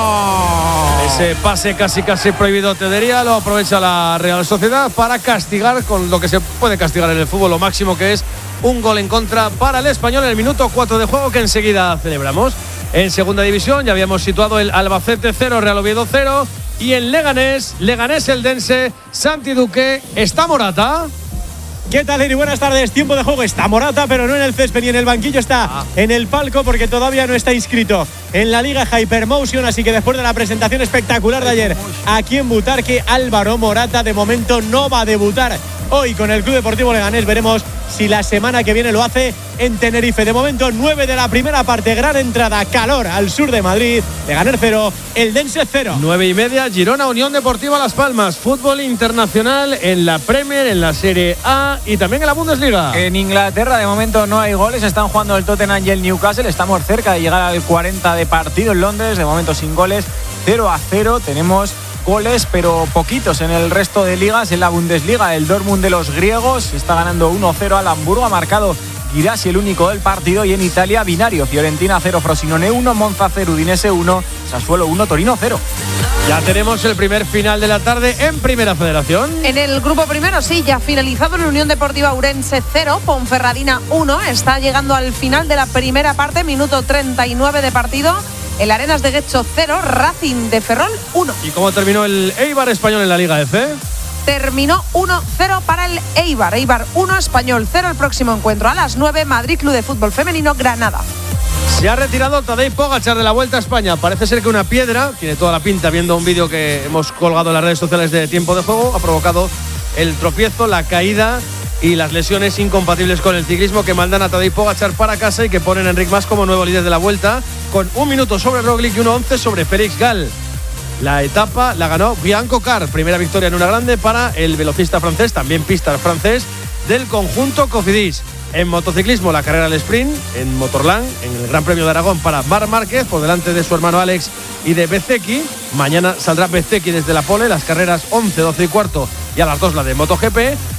cero. Ese pase casi casi prohibido, te diría, lo aprovecha la Real Sociedad para castigar con lo que se puede castigar en el fútbol, lo máximo, que es un gol en contra para el Español en el minuto cuatro de juego, que enseguida celebramos. En segunda división ya habíamos situado el Albacete cero, Real Oviedo cero, y en Leganés, Leganés Eldense, Santi Duque. ¿Está Morata? ¿Qué tal, Eri? Buenas tardes. Tiempo de juego. Está Morata, pero no en el césped ni en el banquillo. Está ah. en el palco porque todavía no está inscrito en la Liga Hypermotion. Así que después de la presentación espectacular de ayer aquí en Butarque, Álvaro Morata de momento no va a debutar hoy con el Club Deportivo Leganés. Veremos si la semana que viene lo hace en Tenerife. De momento, nueve de la primera parte. Gran entrada, calor al sur de Madrid. Leganés cero, Eldense cero. Nueve y media, Girona, Unión Deportiva Las Palmas. Fútbol internacional en la Premier, en la Serie A y también en la Bundesliga. En Inglaterra, de momento, no hay goles. Están jugando el Tottenham y el Newcastle. Estamos cerca de llegar al cuarenta de partido en Londres. De momento, sin goles. cero a cero. Tenemos goles, pero poquitos en el resto de ligas. En la Bundesliga, el Dortmund de los griegos está ganando uno cero al Hamburgo. Ha marcado Guirassi, el único del partido. Y en Italia, binario: Fiorentina cero, Frosinone uno, Monza cero, Udinese uno, Sassuolo uno, Torino cero. Ya tenemos el primer final de la tarde en Primera Federación. En el grupo primero, sí, ya finalizado en Unión Deportiva Ourense cero, Ponferradina uno. Está llegando al final de la primera parte, minuto treinta y nueve de partido. El Arenas de Guecho cero, Racing de Ferrol uno. ¿Y cómo terminó el Eibar Español en la Liga F? Terminó uno cero para el Eibar. Eibar uno, Español cero. El próximo encuentro a las nueve, Madrid Club de Fútbol Femenino, Granada. Se ha retirado Tadej Pogačar de la Vuelta a España. Parece ser que una piedra, tiene toda la pinta, viendo un vídeo que hemos colgado en las redes sociales de Tiempo de Juego, ha provocado el tropiezo, la caída y las lesiones incompatibles con el ciclismo, que mandan a Tadej Pogačar para casa y que ponen a Enric Mas como nuevo líder de la Vuelta, con un minuto sobre Roglic y uno once sobre Félix Gall. La etapa la ganó Bianco Car, primera victoria en una grande para el velocista francés, también pista francés, del conjunto Cofidis. En motociclismo, la carrera del sprint en Motorland, en el Gran Premio de Aragón para Marc Márquez, por delante de su hermano Alex y de Bezzecchi. Mañana saldrá Bezzecchi desde la pole, las carreras once, doce y cuarto, y a las dos la de MotoGP.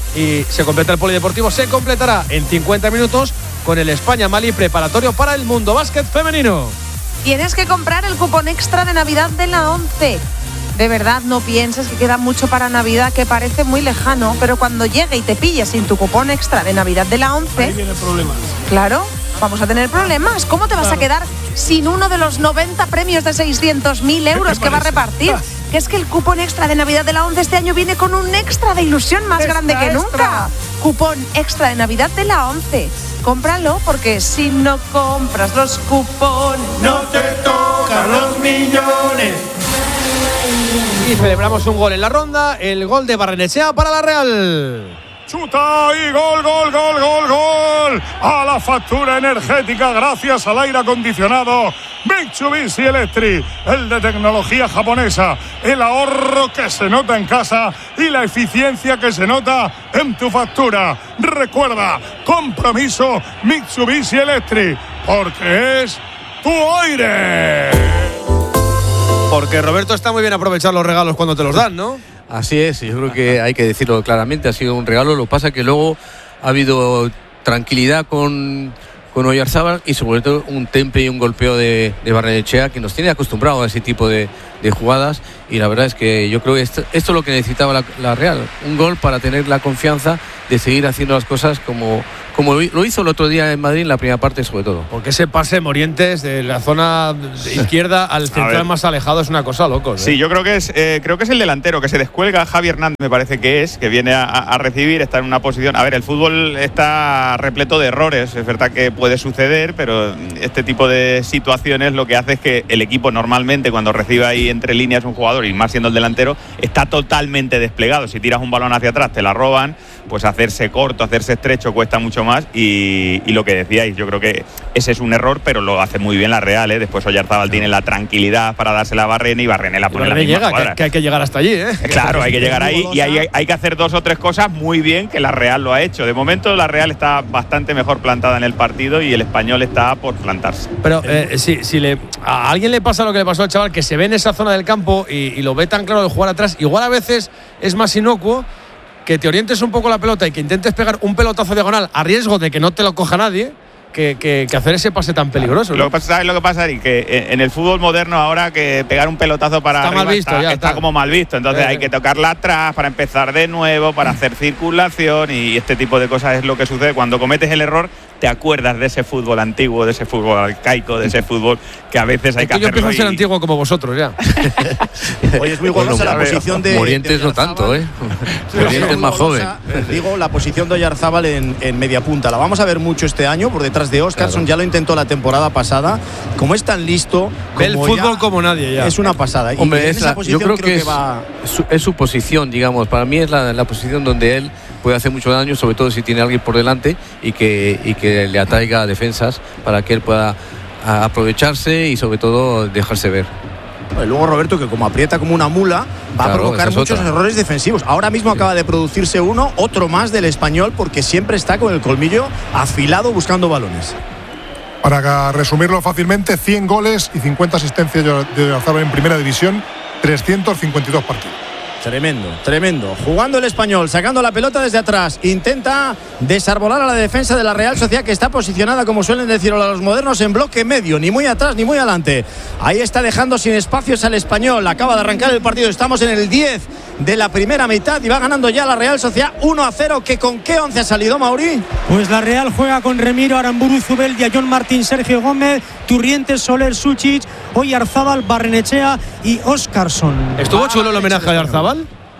Y se completa el polideportivo, se completará en cincuenta minutos con el España-Mali preparatorio para el Mundo Básquet Femenino. Tienes que comprar el cupón extra de Navidad de la ONCE. De verdad, no pienses que queda mucho para Navidad, que parece muy lejano, pero cuando llegue y te pilles sin tu cupón extra de Navidad de la ONCE... Ahí viene el problema. Claro, vamos a tener problemas. ¿Cómo te vas claro. a quedar sin uno de los noventa premios de seiscientos mil euros que va a repartir? Que es que el cupón extra de Navidad de la ONCE este año viene con un extra de ilusión más extra, grande que nunca. Extra. Cupón extra de Navidad de la ONCE. Cómpralo, porque si no compras los cupones, no te tocan los millones. Y celebramos un gol en la ronda, el gol de Barrenechea para la Real. Chuta y gol, gol, gol, gol, gol. A la factura energética gracias al aire acondicionado Mitsubishi Electric, el de tecnología japonesa, el ahorro que se nota en casa y la eficiencia que se nota en tu factura. Recuerda, compromiso Mitsubishi Electric, porque es tu aire. Porque Roberto está muy bien aprovechar los regalos cuando te los dan, ¿no? Así es, yo creo que hay que decirlo claramente, ha sido un regalo. Lo que pasa es que luego ha habido tranquilidad con, con Oyarzábal y sobre todo un temple y un golpeo de, de Barrenechea que nos tiene acostumbrados a ese tipo de, de jugadas, y la verdad es que yo creo que esto, esto es lo que necesitaba la, la Real, un gol para tener la confianza de seguir haciendo las cosas como, como lo hizo el otro día en Madrid en la primera parte sobre todo. Porque ese pase Morientes de la zona de izquierda al central más alejado es una cosa loco, ¿eh? Sí, yo creo que es eh, creo que es el delantero que se descuelga, Javi Hernández me parece que es, que viene a, a recibir, está en una posición. A ver, el fútbol está repleto de errores, es verdad que puede suceder, pero este tipo de situaciones lo que hace es que el equipo normalmente cuando recibe ahí entre líneas un jugador, y más siendo el delantero, está totalmente desplegado. Si tiras un balón hacia atrás te la roban, pues hacerse corto, hacerse estrecho cuesta mucho más, y, y lo que decíais, yo creo que ese es un error, pero lo hace muy bien la Real, ¿eh? Después Oyarzábal tiene la tranquilidad para dársela a Barrene y Barrene la pone en la misma llega, cuadra. que, que hay que llegar hasta allí, ¿eh? Claro, hay que llegar ahí y hay, hay que hacer dos o tres cosas muy bien, que la Real lo ha hecho. De momento la Real está bastante mejor plantada en el partido y el Español está por plantarse. Pero eh, si, si le, a alguien le pasa lo que le pasó al chaval, que se ve en esa zona del campo y, y lo ve tan claro de jugar atrás, igual a veces es más inocuo que te orientes un poco la pelota y que intentes pegar un pelotazo diagonal a riesgo de que no te lo coja nadie, que, que, que hacer ese pase tan peligroso, ¿no? Lo que pasa, ¿sabes lo que pasa, Ari? Que en el fútbol moderno ahora que pegar un pelotazo para está arriba mal visto, está, ya, está está. como mal visto. Entonces eh, hay que tocarla atrás para empezar de nuevo, para hacer circulación, y este tipo de cosas es lo que sucede cuando cometes el error. Te acuerdas de ese fútbol antiguo, de ese fútbol arcaico, de ese fútbol que a veces hay es que, que yo hacerlo. empiezo a ser y... antiguo como vosotros ya. Oye, es muy golosa bueno, la posición de Morientes de no tanto, ¿eh? Morientes más joven. Digo, la posición de Oyarzábal en, en media punta. La vamos a ver mucho este año por detrás de Óscarson. Claro. Ya lo intentó la temporada pasada. Como es tan listo, ve el fútbol como nadie ya. Es una pasada. Hombre, y en es esa la, posición yo creo, creo que, que es, va... su, es su posición, digamos. Para mí es la, la posición donde él puede hacer mucho daño, sobre todo si tiene a alguien por delante y que, y que le atraiga defensas para que él pueda aprovecharse y sobre todo dejarse ver. Luego Roberto, que como aprieta como una mula, va claro, a provocar muchos otra. errores defensivos. Ahora mismo sí. acaba de producirse uno, otro más del Español, porque siempre está con el colmillo afilado buscando balones. Para resumirlo fácilmente, cien goles y cincuenta asistencias de Oyarzábal en primera división, trescientos cincuenta y dos partidos. Tremendo, tremendo. Jugando el Español, sacando la pelota desde atrás. Intenta desarbolar a la defensa de la Real Sociedad, que está posicionada, como suelen decir los modernos, en bloque medio. Ni muy atrás ni muy adelante. Ahí está dejando sin espacios al Español. Acaba de arrancar el partido. Estamos en el diez de la primera mitad y va ganando ya la Real Sociedad uno a cero. ¿Que ¿Con qué once ha salido, Mauri? Pues la Real juega con Remiro, Aramburu, Zubeldia, John Martín, Sergio Gómez, Turrientes, Soler, Suchic, Oyarzábal, Barrenechea y Óscarson. ¿Estuvo chulo el homenaje a Oyarzábal?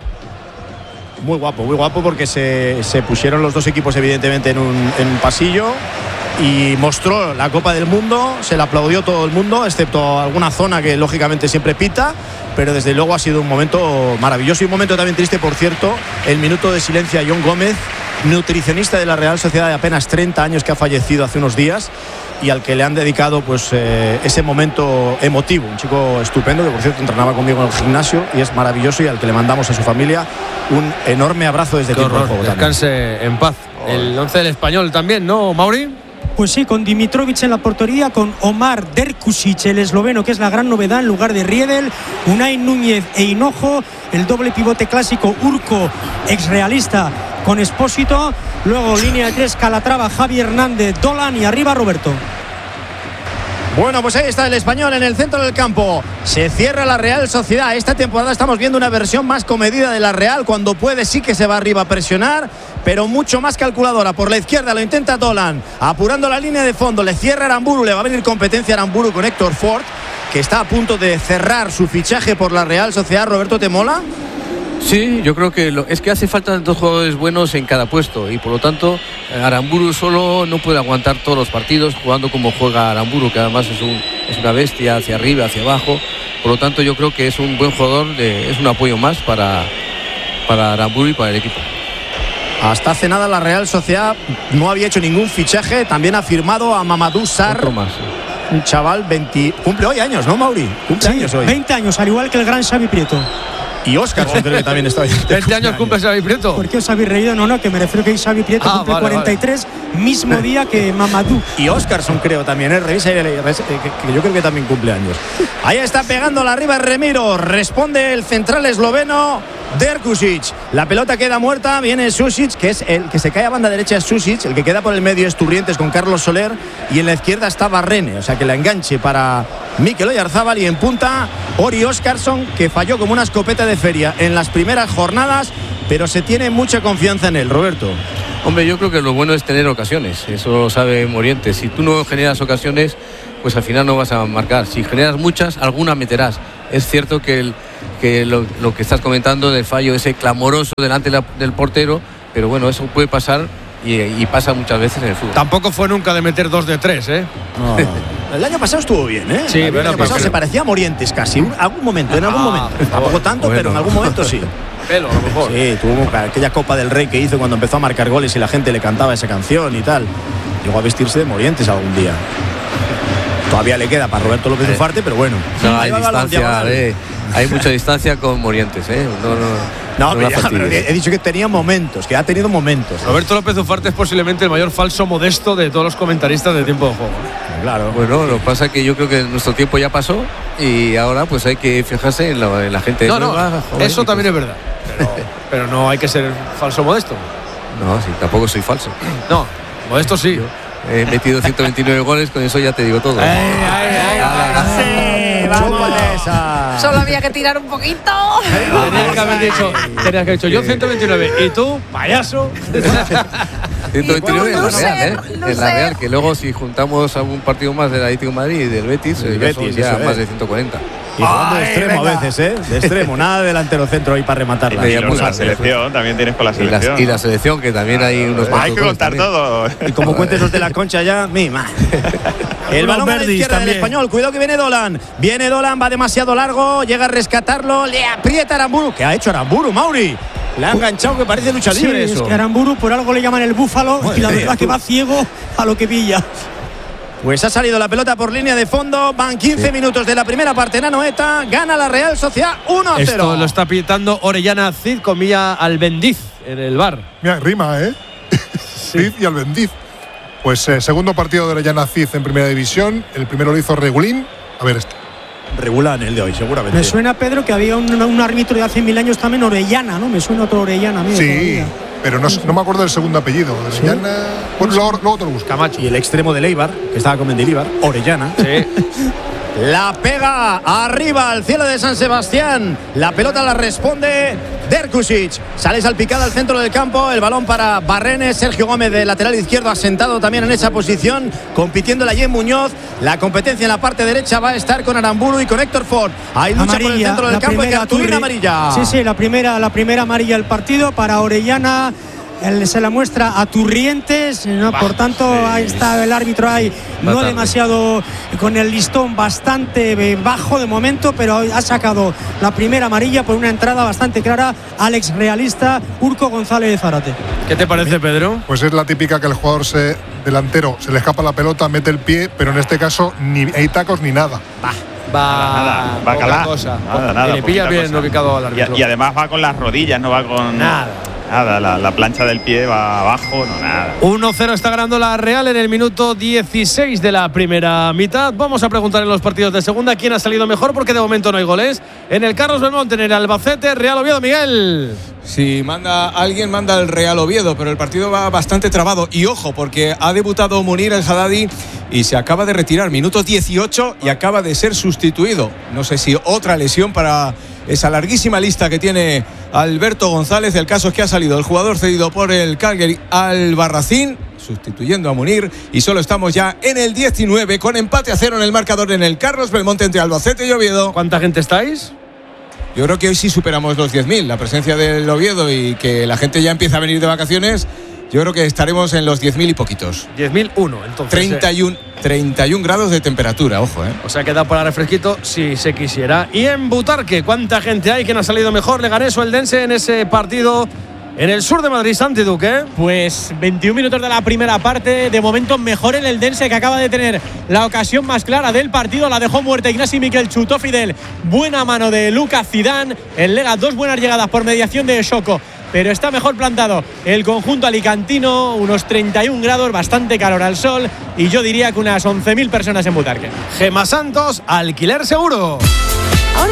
Muy guapo, muy guapo, porque se, se pusieron los dos equipos evidentemente en un, en un pasillo y mostró la Copa del Mundo. Se le aplaudió todo el mundo, excepto alguna zona que lógicamente siempre pita, pero desde luego ha sido un momento maravilloso y un momento también triste, por cierto, el minuto de silencio a John Gómez, nutricionista de la Real Sociedad de apenas treinta años, que ha fallecido hace unos días y al que le han dedicado pues eh, ese momento emotivo. Un chico estupendo que, por cierto, entrenaba conmigo en el gimnasio y es maravilloso, y al que le mandamos a su familia un enorme abrazo desde Tiempo de Juego. Descanse también en paz. Oh. El once del Español también, ¿no, Mauri? Pues sí, con Dimitrovic en la portería, con Omar Derkusic, el esloveno, que es la gran novedad, en lugar de Riedel, Unai Núñez e Hinojo, el doble pivote clásico Urco, exrealista, con Espósito, luego línea de tres, Calatrava, Javi Hernández, Dolan, y arriba Roberto. Bueno, pues ahí está el Español en el centro del campo. Se cierra la Real Sociedad. Esta temporada estamos viendo una versión más comedida de la Real. Cuando puede sí que se va arriba a presionar, pero mucho más calculadora. Por la izquierda lo intenta Dolan, apurando la línea de fondo. Le cierra Aramburu, le va a venir competencia Aramburu con Héctor Ford, que está a punto de cerrar su fichaje por la Real Sociedad. Roberto, ¿te mola? Sí, yo creo que lo, es que hace falta dos jugadores buenos en cada puesto, y por lo tanto Aramburu solo no puede aguantar todos los partidos jugando como juega Aramburu, que además es, un, es una bestia hacia arriba, hacia abajo. Por lo tanto, yo creo que es un buen jugador, de, es un apoyo más para, para Aramburu y para el equipo. Hasta hace nada la Real Sociedad no había hecho ningún fichaje. También ha firmado a Mamadou Sarr. Otro más. Un chaval veinte, cumple hoy años, ¿no, Mauri? Cumple sí, años hoy. veinte años, al igual que el gran Xavi Prieto. Y Óscar, creo que también está. veinte años cumple Xavi Prieto. ¿Por qué os habéis reído? No, no, que me refiero que Xavi Prieto ah, cumple vale, cuarenta y tres, vale. Mismo día que Mamadou. Y Óscarson, creo también, ¿eh? Revisa, que yo creo que también cumple años. Ahí está pegándola arriba Remiro. Responde el central esloveno. Derkusic. La pelota queda muerta, viene Susic, que es el que se cae a banda derecha es Susic, el que queda por el medio es Turrientes con Carlos Soler y en la izquierda está Barrene, o sea que la enganche para Mikel Oyarzábal y en punta Ori Óscarsson, que falló como una escopeta de feria en las primeras jornadas, pero se tiene mucha confianza en él, Roberto. Hombre, yo creo que lo bueno es tener ocasiones, eso sabe Morientes. Si tú no generas ocasiones, pues al final no vas a marcar. Si generas muchas, alguna meterás. Es cierto que, el, que lo, lo que estás comentando del fallo ese clamoroso delante de la, del portero, pero bueno, eso puede pasar y, y pasa muchas veces en el fútbol. Tampoco fue nunca de meter dos de tres, ¿eh? No. El año pasado estuvo bien, ¿eh? Sí, el año pasado se parecía a Morientes casi, en algún momento, en algún ah, momento. Tampoco tanto, bueno, pero en algún momento sí. Pelo, a lo mejor. Sí, tuvo aquella Copa del Rey que hizo cuando empezó a marcar goles y la gente le cantaba esa canción y tal. Llegó a vestirse de Morientes algún día. Todavía le queda para Roberto López Ufarte, eh. pero bueno. No, hay distancia, eh, hay mucha distancia con Morientes, ¿eh? No, no, no, no ya, pero he dicho que tenía momentos, que ha tenido momentos. Roberto López Ufarte es posiblemente el mayor falso modesto de todos los comentaristas de Tiempo de Juego. Claro. Bueno, lo que pasa es que yo creo que nuestro tiempo ya pasó y ahora pues hay que fijarse en la, en la gente no, nueva. No, joven, eso también es verdad. Pero, pero no hay que ser falso modesto. No, sí, tampoco soy falso. No, modesto sí. Yo he metido ciento veintinueve goles, con eso ya te digo todo. ¡Ay, ay, ay! ay, sí, vamos. Solo había que tirar un poquito. Tenías que haber dicho, tenías que haber dicho yo ciento veintinueve y tú, payaso. ciento veintinueve en la Real, ¿eh? En la Real, que luego si juntamos algún partido más del Atlético de Madrid y del Betis, el ya Betis son ya más es. de ciento cuarenta. Y jugando de extremo venga. a veces, ¿eh? De extremo, nada delantero centro ahí para rematarla. Y con la selección, también tienes con la selección. Y la, y la selección, que también claro, hay unos. Hay que contar también. Todo. Y como cuentes los de la Concha ya, mima. El balón a la izquierda también. Del Español, cuidado que viene Dolan. Viene Dolan, va demasiado largo, llega a rescatarlo, le aprieta Aramburu. ¿Qué ha hecho Aramburu, Mauri? Le ha enganchado que parece lucha sí, libre es eso. Que Aramburu por algo le llaman el búfalo Madre y la verdad que va ciego a lo que pilla. Pues ha salido la pelota por línea de fondo. Van quince sí. minutos de la primera parte en Anoeta. Gana la Real Sociedad uno a cero. Esto lo está pitando Orellana Cid con Milla Albendiz en el bar. Mira, rima, ¿eh? Sí. Cid y Albendiz. Pues eh, segundo partido de Orellana Cid en primera división. El primero lo hizo Regulín. A ver este. Regular en el de hoy, seguramente. Me suena, Pedro, que había un, un árbitro de hace mil años también, Orellana, ¿no? Me suena otro Orellana. A mí sí, todavía. pero no, no me acuerdo del segundo apellido. Orellana. ¿Sí? Bueno, luego, luego te lo busco. Camacho. Y el extremo de Leibar, que estaba con Mendilibar, Orellana. Sí. La pega arriba al cielo de San Sebastián. La pelota la responde Derkusic. Sale salpicada al centro del campo. El balón para Barrene. Sergio Gómez de lateral izquierdo asentado también en esa posición. Compitiendo la Yen Muñoz. La competencia en la parte derecha va a estar con Aramburu y con Héctor Ford. Hay lucha amarilla, por el centro del campo y cartulina amarilla. Sí, sí, la primera, la primera amarilla del partido para Orellana. Él se la muestra a Turrientes, ¿no? Por tanto ahí está el árbitro ahí, no demasiado, con el listón bastante bajo de momento, pero ha sacado la primera amarilla por una entrada bastante clara al ex realista Urco González Zárate. ¿Qué te parece, Pedro? Pues es la típica que el jugador se, delantero se le escapa la pelota, mete el pie, pero en este caso ni hay tacos ni nada. Bah. Va, nada, va a calar. Cosa. Nada, nada, y le pilla bien ubicado al árbitro. Y, y además va con las rodillas, no va con nada. Nada, la, la plancha del pie va abajo, no nada. uno cero está ganando la Real en el minuto dieciséis de la primera mitad. Vamos a preguntar en los partidos de segunda quién ha salido mejor, porque de momento no hay goles. En el Carlos Belmonte, en el Albacete, Real Oviedo, Miguel. Si manda alguien, manda el Real Oviedo, pero el partido va bastante trabado. Y ojo, porque ha debutado Munir el Haddadi y se acaba de retirar, minuto dieciocho, y acaba de ser sustituido. No sé si otra lesión para esa larguísima lista que tiene Alberto González. El caso es que ha salido el jugador cedido por el Calgary Albarracín, sustituyendo a Munir, y solo estamos ya en el diecinueve, con empate a cero en el marcador en el Carlos Belmonte entre Albacete y Oviedo. ¿Cuánta gente estáis? Yo creo que hoy sí superamos los diez mil. La presencia del Oviedo y que la gente ya empieza a venir de vacaciones, yo creo que estaremos en los diez mil y poquitos. diez mil uno, entonces. treinta y uno, treinta y uno grados de temperatura, ojo, ¿eh? O sea, queda para refresquito si se quisiera. Y en Butarque, ¿cuánta gente hay? ¿Quién ha salido mejor? ¿Leganés o Eldense en ese partido en el sur de Madrid, Santi Duque? Pues veintiún minutos de la primera parte. De momento mejor el Eldense, que acaba de tener la ocasión más clara del partido. La dejó muerta Ignasi Miquel, chutó Fidel. Buena mano de Lucas Zidane. El Lega, dos buenas llegadas por mediación de Shoko, pero está mejor plantado el conjunto alicantino. Unos treinta y un grados, bastante calor al sol, y yo diría que unas once mil personas en Butarque. Gema Santos, alquiler seguro. Ahora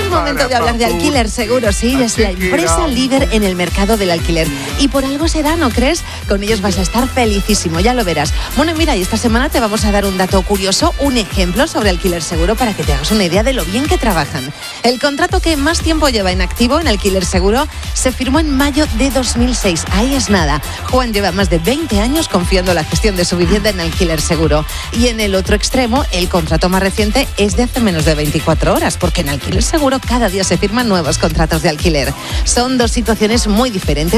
momento de hablar de Alquiler Seguro, sí, es la empresa líder en el mercado del alquiler. Y por algo será, ¿no crees? Con ellos vas a estar felicísimo, ya lo verás. Bueno, mira, y esta semana te vamos a dar un dato curioso, un ejemplo sobre Alquiler Seguro para que te hagas una idea de lo bien que trabajan. El contrato que más tiempo lleva en activo en Alquiler Seguro se firmó en mayo de dos mil seis. Ahí es nada. Juan lleva más de veinte años confiando la gestión de su vivienda en Alquiler Seguro. Y en el otro extremo, el contrato más reciente es de hace menos de veinticuatro horas, porque en Alquiler Seguro cada día se firman nuevos contratos de alquiler. Son dos situaciones muy diferentes.